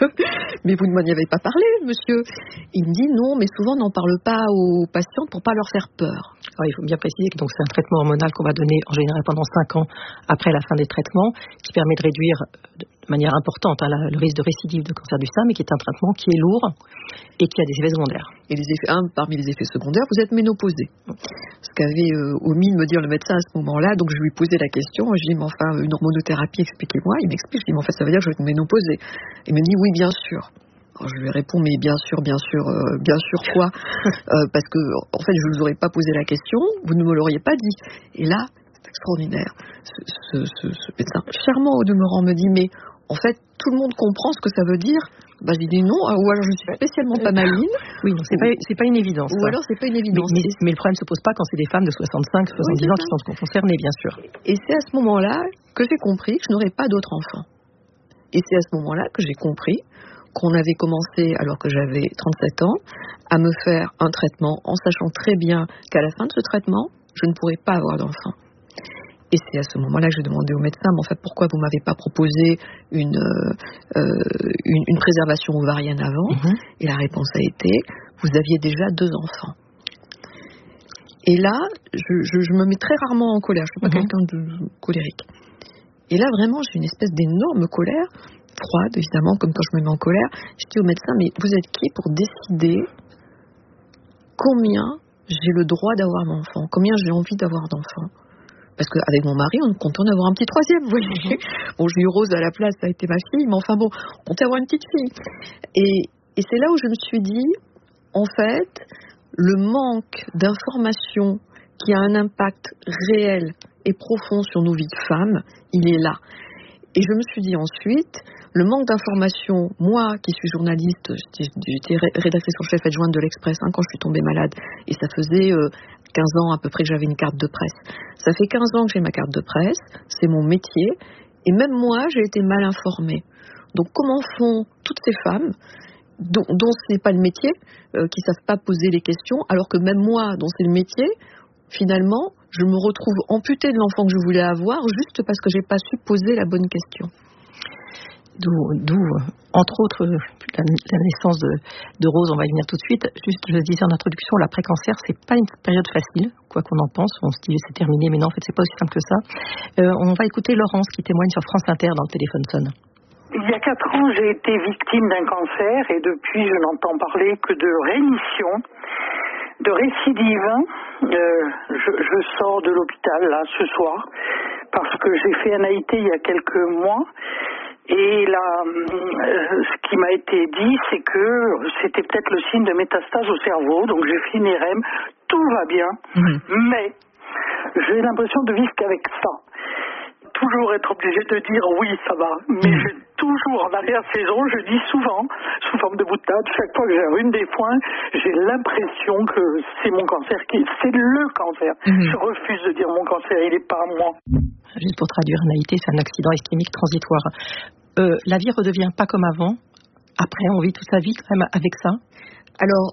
Mais vous ne m'en avez pas parlé, monsieur. Il me dit non, mais souvent on n'en parle pas aux patients pour pas leur faire peur. Alors, il faut bien préciser que c'est un traitement hormonal qu'on va donner en général pendant 5 ans après la fin des traitements, qui permet de réduire de manière importante le risque de récidive de cancer du sein, mais qui est un traitement qui est lourd et qui a des effets secondaires. Et parmi les effets secondaires, vous êtes ménopausée. Ce qu'avait omis de me dire le médecin à ce moment-là, donc je lui posais la question, je lui dis mais enfin une hormonothérapie, expliquez-moi. Il m'explique, je lui dis mais en fait ça veut dire que je vais être ménopausée. Il me dit oui bien sûr. Alors je lui réponds mais bien sûr quoi parce que en fait je ne vous aurais pas posé la question, vous ne me l'auriez pas dit. Et là c'est extraordinaire. Ce médecin charmant au demeurant me dit mais en fait tout le monde comprend ce que ça veut dire. J'ai dit non, ou alors je suis spécialement pas maligne. Oui, c'est pas une évidence. Ou alors c'est pas une évidence. Mais le problème ne se pose pas quand c'est des femmes de 65, 70 ans qui sont concernées, bien sûr. Et c'est à ce moment-là que j'ai compris que je n'aurais pas d'autre enfant. Et c'est à ce moment-là que j'ai compris qu'on avait commencé, alors que j'avais 37 ans, à me faire un traitement en sachant très bien qu'à la fin de ce traitement, je ne pourrais pas avoir d'enfant. Et c'est à ce moment-là que j'ai demandé au médecin, mais en fait, pourquoi vous ne m'avez pas proposé une préservation ovarienne avant ? Et la réponse a été, vous aviez déjà 2 enfants. Et là, je me mets très rarement en colère, je ne suis pas quelqu'un de colérique. Et là, vraiment, j'ai une espèce d'énorme colère, froide, évidemment, comme quand je me mets en colère. Je dis au médecin, mais vous êtes qui pour décider combien j'ai le droit d'avoir d'enfants, combien j'ai envie d'avoir d'enfants ? Parce qu'avec mon mari, on comptait en avoir un petit 3e, vous voyez. Bon, j'ai eu Rose à la place, ça a été ma fille, mais enfin bon, on comptait avoir une petite fille. Et c'est là où je me suis dit, en fait, le manque d'informations qui a un impact réel et profond sur nos vies de femmes, il est là. Et je me suis dit ensuite, le manque d'informations, moi qui suis journaliste, j'étais rédactrice en chef adjointe de l'Express quand je suis tombée malade, et ça faisait 15 ans à peu près que j'avais une carte de presse. Ça fait 15 ans que j'ai ma carte de presse, c'est mon métier, et même moi j'ai été mal informée. Donc comment font toutes ces femmes dont c'est pas le métier, qui savent pas poser les questions, alors que même moi dont c'est le métier, finalement je me retrouve amputée de l'enfant que je voulais avoir juste parce que j'ai pas su poser la bonne question. D'où, entre autres, la naissance de Rose, on va y venir tout de suite. Juste, je le disais en introduction, l'après-cancer, c'est pas une période facile, quoi qu'on en pense. On se dit c'est terminé, mais non, en fait, c'est pas aussi simple que ça. On va écouter Laurence qui témoigne sur France Inter dans le téléphone sonne. Il y a 4 ans, j'ai été victime d'un cancer et depuis, je n'entends parler que de rémission, de récidive. Je sors de l'hôpital, là, ce soir, parce que j'ai fait un AIT il y a quelques mois. Et là, ce qui m'a été dit, c'est que c'était peut-être le signe de métastase au cerveau. Donc j'ai fait une IRM, tout va bien, mais j'ai l'impression de vivre qu'avec ça. Toujours être obligé de dire oui, ça va, mais j'ai toujours en arrière-saison, je dis souvent, sous forme de boutade, chaque fois que j'ai une des points, j'ai l'impression que c'est mon cancer, c'est le cancer. Je refuse de dire mon cancer, il n'est pas à moi. Juste pour traduire, un AIT, c'est un accident ischémique transitoire. La vie redevient pas comme avant. Après, on vit toute sa vie quand même avec ça. Alors,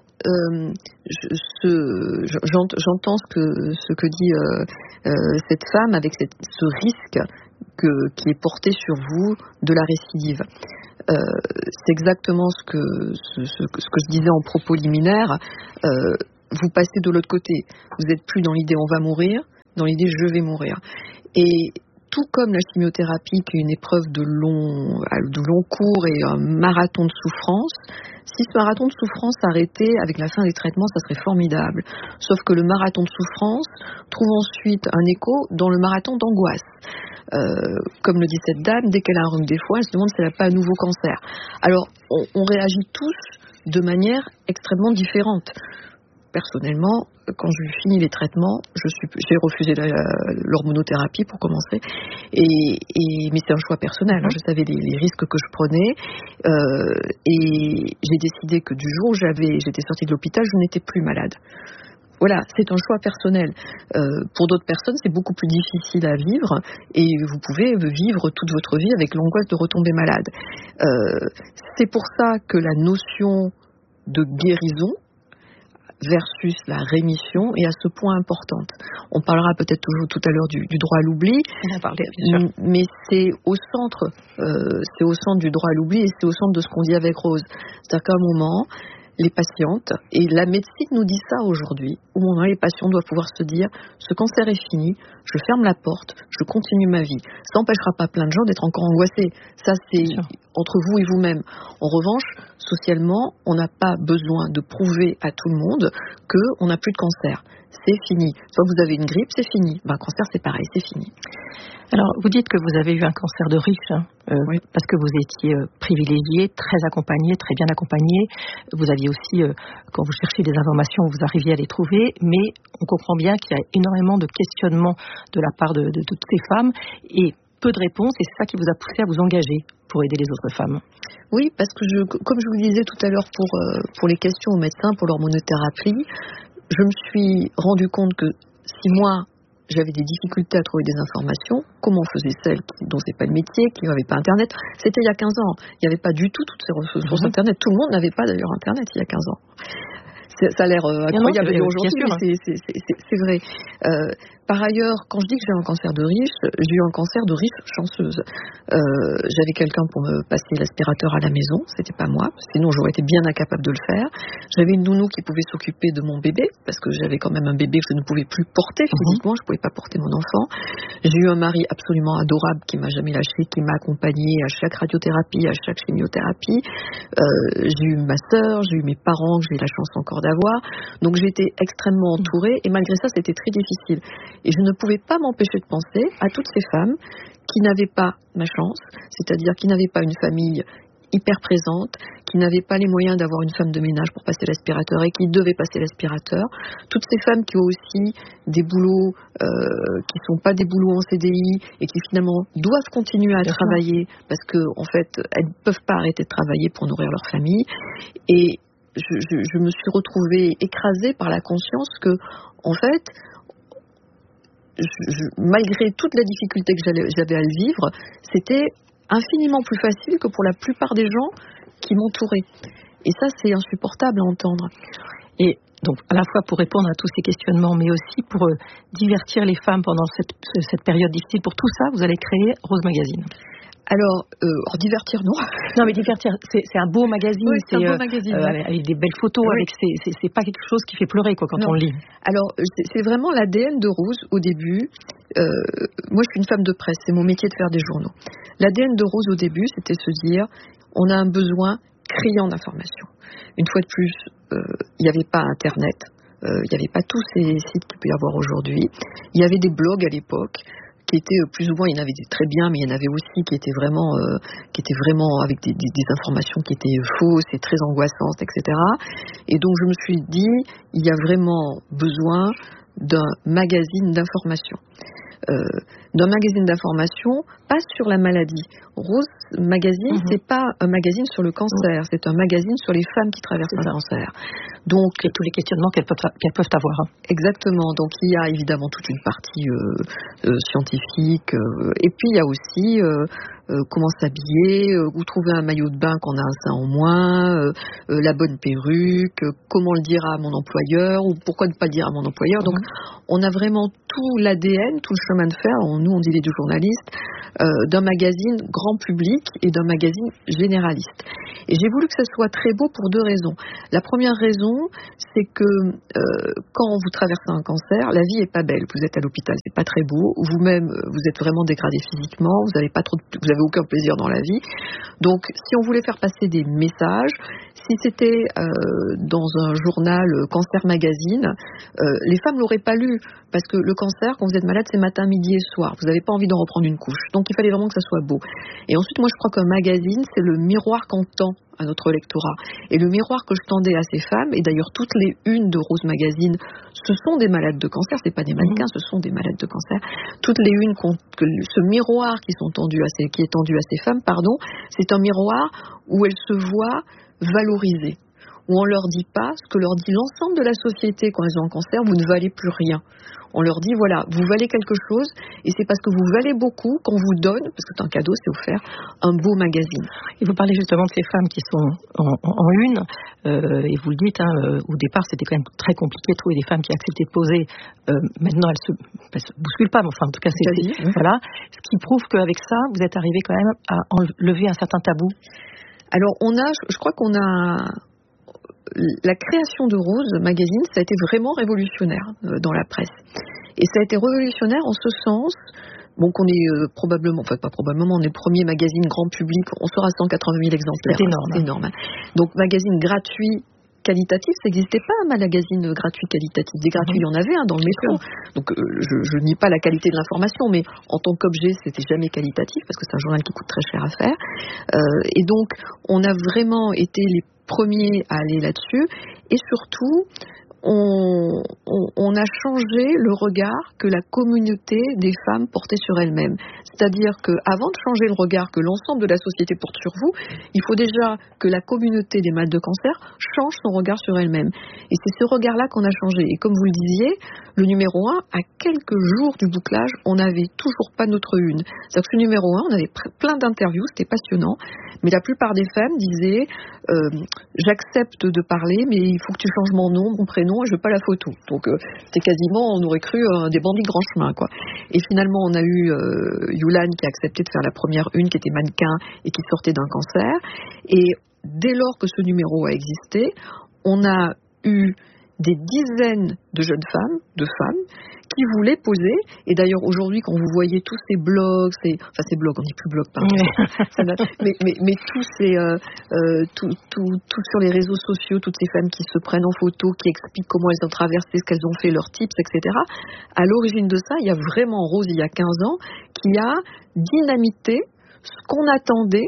j'entends ce que dit cette femme avec ce risque qui est porté sur vous de la récidive. C'est exactement ce que je disais en propos liminaire. Vous passez de l'autre côté. Vous n'êtes plus dans l'idée on va mourir, dans l'idée je vais mourir. Et tout comme la chimiothérapie, qui est une épreuve de long cours et un marathon de souffrance, si ce marathon de souffrance s'arrêtait avec la fin des traitements, ça serait formidable. Sauf que le marathon de souffrance trouve ensuite un écho dans le marathon d'angoisse. Comme le dit cette dame, dès qu'elle a un rhume des foies, elle se demande si elle n'a pas un nouveau cancer. Alors, on réagit tous de manière extrêmement différente. Personnellement, quand je finis les traitements, j'ai refusé l'hormonothérapie pour commencer, mais c'est un choix personnel. Je savais les risques que je prenais, et j'ai décidé que du jour où j'étais sortie de l'hôpital, je n'étais plus malade. Voilà, c'est un choix personnel. Pour d'autres personnes, c'est beaucoup plus difficile à vivre, et vous pouvez vivre toute votre vie avec l'angoisse de retomber malade. C'est pour ça que la notion de guérison versus la rémission est à ce point importante. On parlera peut-être toujours tout à l'heure du droit à l'oubli, mais c'est au centre du droit à l'oubli, et c'est au centre de ce qu'on dit avec Rose. C'est-à-dire qu'à un moment, les patientes, et la médecine nous dit ça aujourd'hui, au moment où les patients doivent pouvoir se dire ce cancer est fini, je ferme la porte, je continue ma vie. Ça n'empêchera pas plein de gens d'être encore angoissés. Ça, c'est entre vous et vous-même. En revanche, socialement, on n'a pas besoin de prouver à tout le monde qu'on n'a plus de cancer. C'est fini. Soit vous avez une grippe, c'est fini. Un cancer, c'est pareil, c'est fini. Alors, vous dites que vous avez eu un cancer de riche, oui. Parce que vous étiez privilégié, très accompagné, très bien accompagné. Vous aviez aussi, quand vous cherchiez des informations, vous arriviez à les trouver, mais on comprend bien qu'il y a énormément de questionnements de la part de toutes ces femmes, et peu de réponses, et c'est ça qui vous a poussé à vous engager pour aider les autres femmes. Oui, parce que comme je vous le disais tout à l'heure pour les questions aux médecins, pour l'hormonothérapie, je me suis rendu compte que si moi, j'avais des difficultés à trouver des informations, comment faisaient celles dont c'est pas le métier, qui n'avaient pas Internet. C'était il y a 15 ans. Il n'y avait pas du tout toutes ces ressources Internet. Tout le monde n'avait pas d'ailleurs Internet il y a 15 ans. Ça a l'air incroyable aujourd'hui, mais c'est vrai. Par ailleurs, quand je dis que j'ai un cancer de riche, j'ai eu un cancer de riche chanceuse. J'avais quelqu'un pour me passer l'aspirateur à la maison, c'était pas moi, sinon j'aurais été bien incapable de le faire. J'avais une nounou qui pouvait s'occuper de mon bébé, parce que j'avais quand même un bébé que je ne pouvais plus porter physiquement, je ne pouvais pas porter mon enfant. J'ai eu un mari absolument adorable qui m'a jamais lâché, qui m'a accompagné à chaque radiothérapie, à chaque chimiothérapie. J'ai eu ma sœur, j'ai eu mes parents que j'ai eu la chance encore d'avoir. Donc j'ai été extrêmement entourée, et malgré ça c'était très difficile. Et je ne pouvais pas m'empêcher de penser à toutes ces femmes qui n'avaient pas ma chance, c'est-à-dire qui n'avaient pas une famille hyper présente, qui n'avaient pas les moyens d'avoir une femme de ménage pour passer l'aspirateur et qui devaient passer l'aspirateur. Toutes ces femmes qui ont aussi des boulots qui ne sont pas des boulots en CDI et qui finalement doivent continuer à travailler parce qu'en fait, elles ne peuvent pas arrêter de travailler pour nourrir leur famille. Et je me suis retrouvée écrasée par la conscience que, en fait, malgré toute la difficulté que j'avais à le vivre, c'était infiniment plus facile que pour la plupart des gens qui m'entouraient. Et ça, c'est insupportable à entendre. Et donc, à la fois pour répondre à tous ces questionnements, mais aussi pour divertir les femmes pendant cette période difficile, pour tout ça, vous allez créer Rose Magazine. Alors, divertir, non. Non, mais divertir, c'est un beau magazine. Oui, c'est un beau magazine. Avec des belles photos, oui. C'est pas quelque chose qui fait pleurer quand on le lit. Alors, c'est vraiment l'ADN de Rose au début. Moi, je suis une femme de presse, c'est mon métier de faire des journaux. L'ADN de Rose au début, c'était se dire, on a un besoin criant d'information. Une fois de plus, il n'y avait pas Internet, il n'y avait pas tous ces sites qu'il peut y avoir aujourd'hui. Il y avait des blogs à l'époque qui étaient plus ou moins, il y en avait des très bien, mais il y en avait aussi qui étaient vraiment avec des informations qui étaient fausses et très angoissantes, etc. Et donc je me suis dit, il y a vraiment besoin d'un magazine d'information. Pas sur la maladie. Rose Magazine, c'est pas un magazine sur le cancer, c'est un magazine sur les femmes qui traversent un cancer. Donc, et tous les questionnements qu'elles peuvent avoir. Exactement. Donc, il y a évidemment toute une partie scientifique, et puis il y a aussi comment s'habiller, où trouver un maillot de bain quand on a un sein en moins, la bonne perruque, comment le dire à mon employeur, ou pourquoi ne pas le dire à mon employeur. Donc, on a vraiment tout l'ADN, tout le chemin de fer, nous on dit les deux journalistes, d'un magazine grand public et d'un magazine généraliste. Et j'ai voulu que ça soit très beau pour deux raisons. La première raison, c'est que quand vous traversez un cancer, la vie est pas belle. Vous êtes à l'hôpital, c'est pas très beau. Vous-même, vous êtes vraiment dégradé physiquement. Vous avez aucun plaisir dans la vie. Donc, si on voulait faire passer des messages, si c'était dans un journal Cancer Magazine, les femmes l'auraient pas lu, parce que le cancer, quand vous êtes malade, c'est matin, midi et soir. Vous n'avez pas envie d'en reprendre une couche. Donc, il fallait vraiment que ça soit beau. Et ensuite, moi, je crois qu'un magazine, c'est le miroir qu'on tend à notre lectorat. Et le miroir que je tendais à ces femmes, et d'ailleurs toutes les unes de Rose Magazine, ce sont des malades de cancer, c'est pas des mannequins, ce sont des malades de cancer. Toutes les unes, ce miroir qui est tendu à ces femmes, c'est un miroir où elles se voient valorisées, où on leur dit pas ce que leur dit l'ensemble de la société quand elles ont un cancer: vous ne valez plus rien. On leur dit, voilà, vous valez quelque chose, et c'est parce que vous valez beaucoup qu'on vous donne, parce que c'est un cadeau, c'est offert, un beau magazine. Et vous parlez justement de ces femmes qui sont en une, et vous le dites, au départ c'était quand même très compliqué de trouver des femmes qui acceptaient de poser. Maintenant elles se bousculent pas, mais enfin en tout cas voilà. Ce qui prouve qu'avec ça, vous êtes arrivé quand même à enlever un certain tabou. Alors je crois qu'on a... La création de Rose Magazine, ça a été vraiment révolutionnaire dans la presse. Et ça a été révolutionnaire en ce sens, qu'on est on est le premier magazine grand public, on sera à 180 000 exemplaires. C'est énorme. Donc magazine gratuit, qualitatif, ça n'existait pas un magazine gratuit qualitatif. Des gratuits, il y en avait dans le métro. Donc je nie pas la qualité de l'information, mais en tant qu'objet, c'était jamais qualitatif, parce que c'est un journal qui coûte très cher à faire. Et donc, on a vraiment été les premiers à aller là-dessus, et surtout on a changé le regard que la communauté des femmes portait sur elles-mêmes. C'est-à-dire qu'avant de changer le regard que l'ensemble de la société porte sur vous, il faut déjà que la communauté des malades de cancer change son regard sur elle-même. Et c'est ce regard-là qu'on a changé. Et comme vous le disiez, le numéro 1, à quelques jours du bouclage, on n'avait toujours pas notre une. C'est-à-dire que ce numéro 1, on avait plein d'interviews, c'était passionnant, mais la plupart des femmes disaient j'accepte de parler, mais il faut que tu changes mon nom, mon prénom, et je veux pas la photo. Donc c'était quasiment, on aurait cru des bandits de grand chemin, quoi. Et finalement, on a eu Yulan qui a accepté de faire la première une, qui était mannequin et qui sortait d'un cancer. Et dès lors que ce numéro a existé, on a eu des dizaines de jeunes femmes, qui voulaient poser. Et d'ailleurs, aujourd'hui, quand vous voyez tous ces blogs, ces blogs, on dit plus blogs, pardon. mais tous ces, tout sur les réseaux sociaux, toutes ces femmes qui se prennent en photo, qui expliquent comment elles ont traversé, ce qu'elles ont fait, leurs tips, etc. À l'origine de ça, il y a vraiment Rose, il y a 15 ans, qui a dynamité ce qu'on attendait,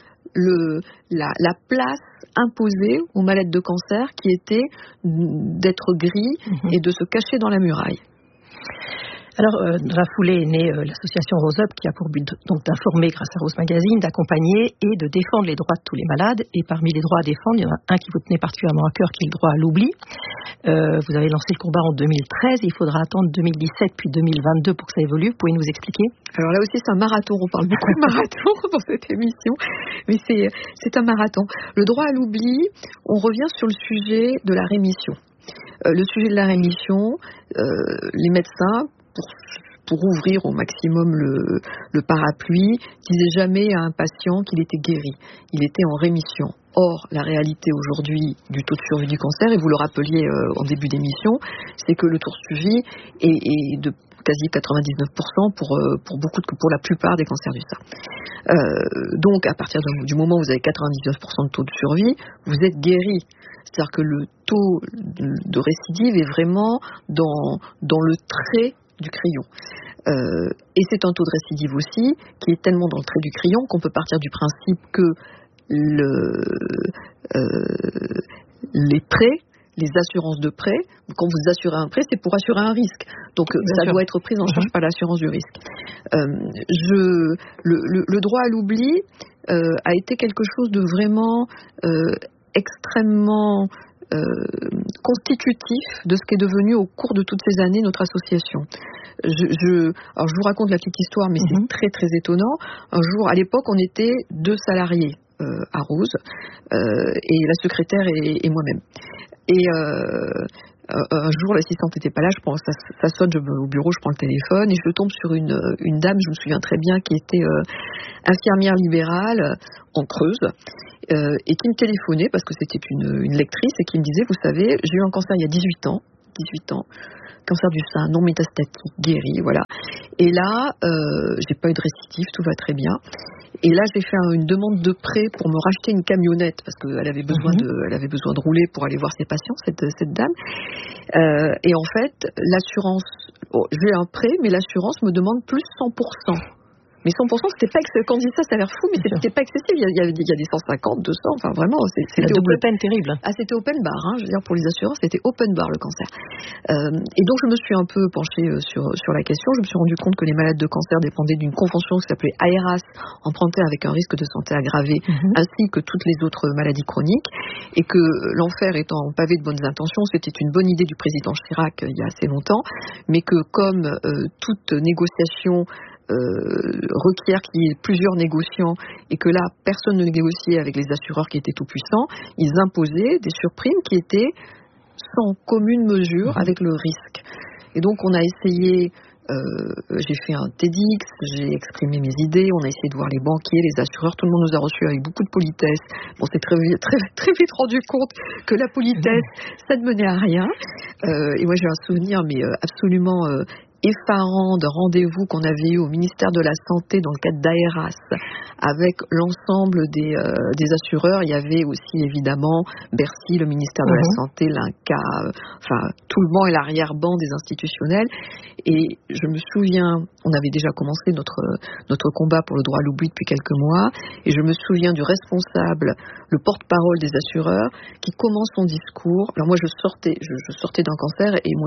la place imposée aux malades de cancer, qui était d'être gris et de se cacher dans la muraille. Alors, dans la foulée est née l'association Rose Up, qui a pour but donc d'informer grâce à Rose Magazine, d'accompagner et de défendre les droits de tous les malades. Et parmi les droits à défendre, il y en a un qui vous tenait particulièrement à cœur, qui est le droit à l'oubli. Vous avez lancé le combat en 2013, il faudra attendre 2017 puis 2022 pour que ça évolue. Vous pouvez nous expliquer? Alors là aussi, c'est un marathon. On parle beaucoup de marathon dans cette émission, mais c'est un marathon. Le droit à l'oubli, on revient sur le sujet de la rémission. Le sujet de la rémission, les médecins, pour ouvrir au maximum le parapluie, disaient jamais à un patient qu'il était guéri. Il était en rémission. Or, la réalité aujourd'hui du taux de survie du cancer, et vous le rappeliez en début d'émission, c'est que le taux de survie est de quasi 99% pour la plupart des cancers du sein. Donc, à partir du moment où vous avez 99% de taux de survie, vous êtes guéri. C'est-à-dire que le taux de récidive est vraiment dans le trait du crayon. Et c'est un taux de récidive aussi qui est tellement dans le trait du crayon qu'on peut partir du principe que les prêts, les assurances de prêt, quand vous assurez un prêt, c'est pour assurer un risque. Donc ça doit être pris en charge par l'assurance du risque. Le droit à l'oubli a été quelque chose de vraiment extrêmement constitutif de ce qu'est devenu au cours de toutes ces années notre association. Alors je vous raconte la petite histoire, mais c'est très très étonnant. Un jour, à l'époque, on était 2 salariés à Rose, et la secrétaire et moi-même. Et un jour, l'assistante n'était pas là, ça sonne, je vais au bureau, je prends le téléphone, et je tombe sur une dame, je me souviens très bien, qui était infirmière libérale en Creuse, et qui me téléphonait, parce que c'était une lectrice, et qui me disait, vous savez, j'ai eu un cancer il y a 18 ans, cancer du sein, non métastatique, guéri, voilà. Et là, j'ai pas eu de récidive, tout va très bien. Et là, j'ai fait une demande de prêt pour me racheter une camionnette, parce qu'elle avait besoin de rouler pour aller voir ses patients, cette dame. Et en fait, l'assurance, j'ai un prêt, mais l'assurance me demande plus 100%. Mais 100%, c'était pas excessif. Quand on dit ça a l'air fou, mais c'était pas excessif. Il y a des 150, 200, enfin vraiment. C'était la double peine terrible. Ah, c'était open bar, hein, je veux dire, pour les assurances, c'était open bar le cancer. Et donc, je me suis un peu penchée sur la question. Je me suis rendu compte que les malades de cancer dépendaient d'une convention qui s'appelait AERAS, empruntée avec un risque de santé aggravé, ainsi que toutes les autres maladies chroniques. Et que l'enfer étant pavé de bonnes intentions, c'était une bonne idée du président Chirac il y a assez longtemps, mais que comme toute négociation requiert qu'il y ait plusieurs négociants et que là personne ne négociait avec les assureurs qui étaient tout puissants, ils imposaient des surprimes qui étaient sans commune mesure avec le risque. Et donc on a essayé, j'ai fait un TEDx, j'ai exprimé mes idées, on a essayé de voir les banquiers, les assureurs, tout le monde nous a reçus avec beaucoup de politesse. On s'est très vite rendu compte que la politesse, ça ne menait à rien. Et moi j'ai un souvenir mais absolument effarant d'un rendez-vous qu'on avait eu au ministère de la Santé dans le cadre d'AERAS avec l'ensemble des assureurs. Il y avait aussi évidemment Bercy, le ministère de la Santé, l'INCA, enfin tout le banc et l'arrière-banc des institutionnels. Et je me souviens, on avait déjà commencé notre combat pour le droit à l'oubli depuis quelques mois, et je me souviens du responsable, le porte-parole des assureurs, qui commence son discours. Alors moi je sortais d'un cancer et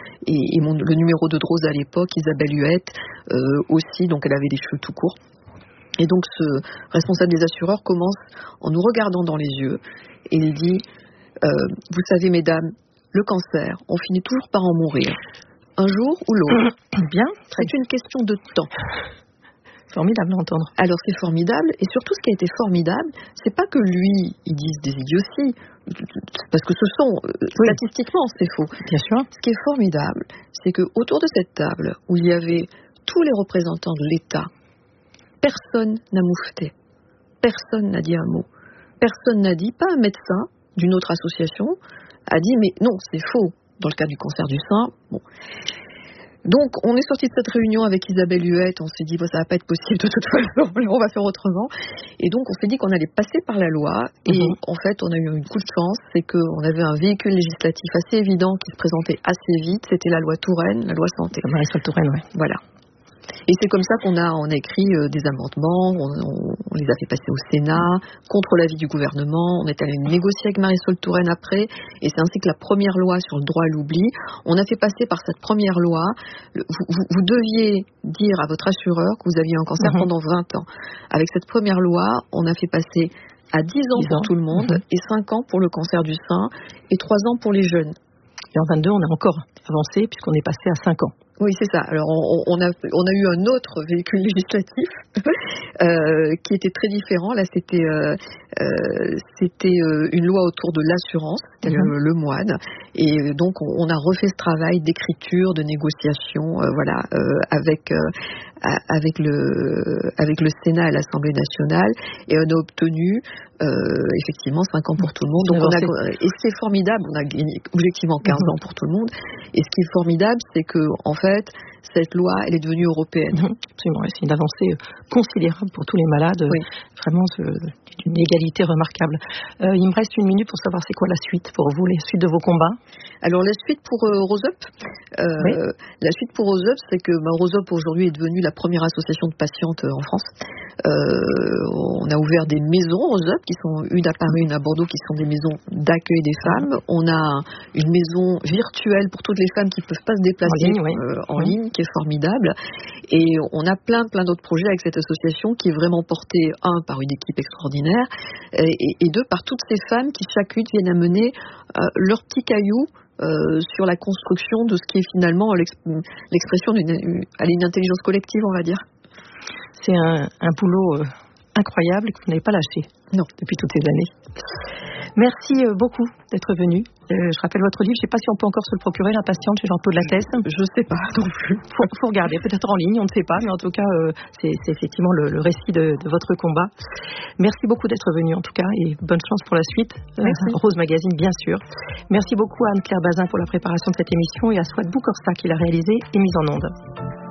le numéro de Drose à l'époque, Isabelle Huette, aussi, donc elle avait les cheveux tout courts. Et donc ce responsable des assureurs commence en nous regardant dans les yeux et il dit vous savez mesdames, le cancer, on finit toujours par en mourir, un jour ou l'autre. Bien, c'est une question de temps. Formidable d'entendre. Alors c'est formidable, et surtout ce qui a été formidable, c'est pas que lui, il dise des idioties, parce que ce sont, statistiquement, c'est faux. Bien sûr. Ce qui est formidable, c'est que autour de cette table, où il y avait tous les représentants de l'État, personne n'a moufté. Personne n'a dit un mot. Personne n'a dit, pas un médecin d'une autre association, a dit, mais non, c'est faux, dans le cas du cancer du sein. Bon. Donc, on est sorti de cette réunion avec Isabelle Huette, on s'est dit, ça va pas être possible de toute façon, on va faire autrement. Et donc, on s'est dit qu'on allait passer par la loi, et en fait, on a eu une coup de chance, c'est qu'on avait un véhicule législatif assez évident qui se présentait assez vite, c'était la loi Touraine, la loi santé. Marisol Touraine, oui. Voilà. Et c'est comme ça qu'on a écrit des amendements, on les a fait passer au Sénat, contre l'avis du gouvernement, on est allé négocier avec Marisol Touraine après, et c'est ainsi que la première loi sur le droit à l'oubli, on a fait passer par cette première loi, vous deviez dire à votre assureur que vous aviez un cancer pendant 20 ans. Avec cette première loi, on a fait passer à 10 ans pour tout le monde, et 5 ans pour le cancer du sein, et 3 ans pour les jeunes. Et en 22, on a encore avancé, puisqu'on est passé à 5 ans. Oui, c'est ça. Alors, on a eu un autre véhicule législatif qui était très différent. Là, c'était une loi autour de l'assurance, c'est-à-dire le moine. Et donc, on a refait ce travail d'écriture, de négociation, avec le Sénat et l'Assemblée nationale. Et on a obtenu effectivement 5 ans pour tout le monde. Donc et ce qui est formidable, on a gagné objectivement 15 ans pour tout le monde. Et ce qui est formidable, c'est que en fait, cette loi, elle est devenue européenne. Absolument, c'est une avancée considérable pour tous les malades. Oui. Vraiment, une égalité d'égalité remarquable. Il me reste 1 minute pour savoir c'est quoi la suite pour vous, les suites de vos combats. Alors la suite pour Rose Up, la suite pour Rose Up, c'est que Rose Up aujourd'hui est devenue la première association de patientes en France. On a ouvert des maisons Rose Up qui sont une à Paris, une à Bordeaux, qui sont des maisons d'accueil des femmes. On a une maison virtuelle pour toutes les femmes qui ne peuvent pas se déplacer en ligne, qui est formidable. Et on a plein d'autres projets avec cette association qui est vraiment portée, par une équipe extraordinaire, et deux, par toutes ces femmes qui chacune viennent amener leur petit caillou sur la construction de ce qui est finalement l'expression d'une intelligence collective, on va dire. C'est un boulot incroyable que vous n'avez pas lâché depuis toutes ces années. Merci beaucoup d'être venu. Je rappelle votre livre, je ne sais pas si on peut encore se le procurer, La patiente chez Jean-Paul Lattès. Je ne sais pas non plus. Faut regarder, peut-être en ligne, on ne sait pas, mais en tout cas, c'est effectivement le récit de votre combat. Merci beaucoup d'être venu en tout cas, et bonne chance pour la suite. Rose Magazine, bien sûr. Merci beaucoup à Anne-Claire Bazin pour la préparation de cette émission et à Swat Boukorsa qui l'a réalisée et mise en onde.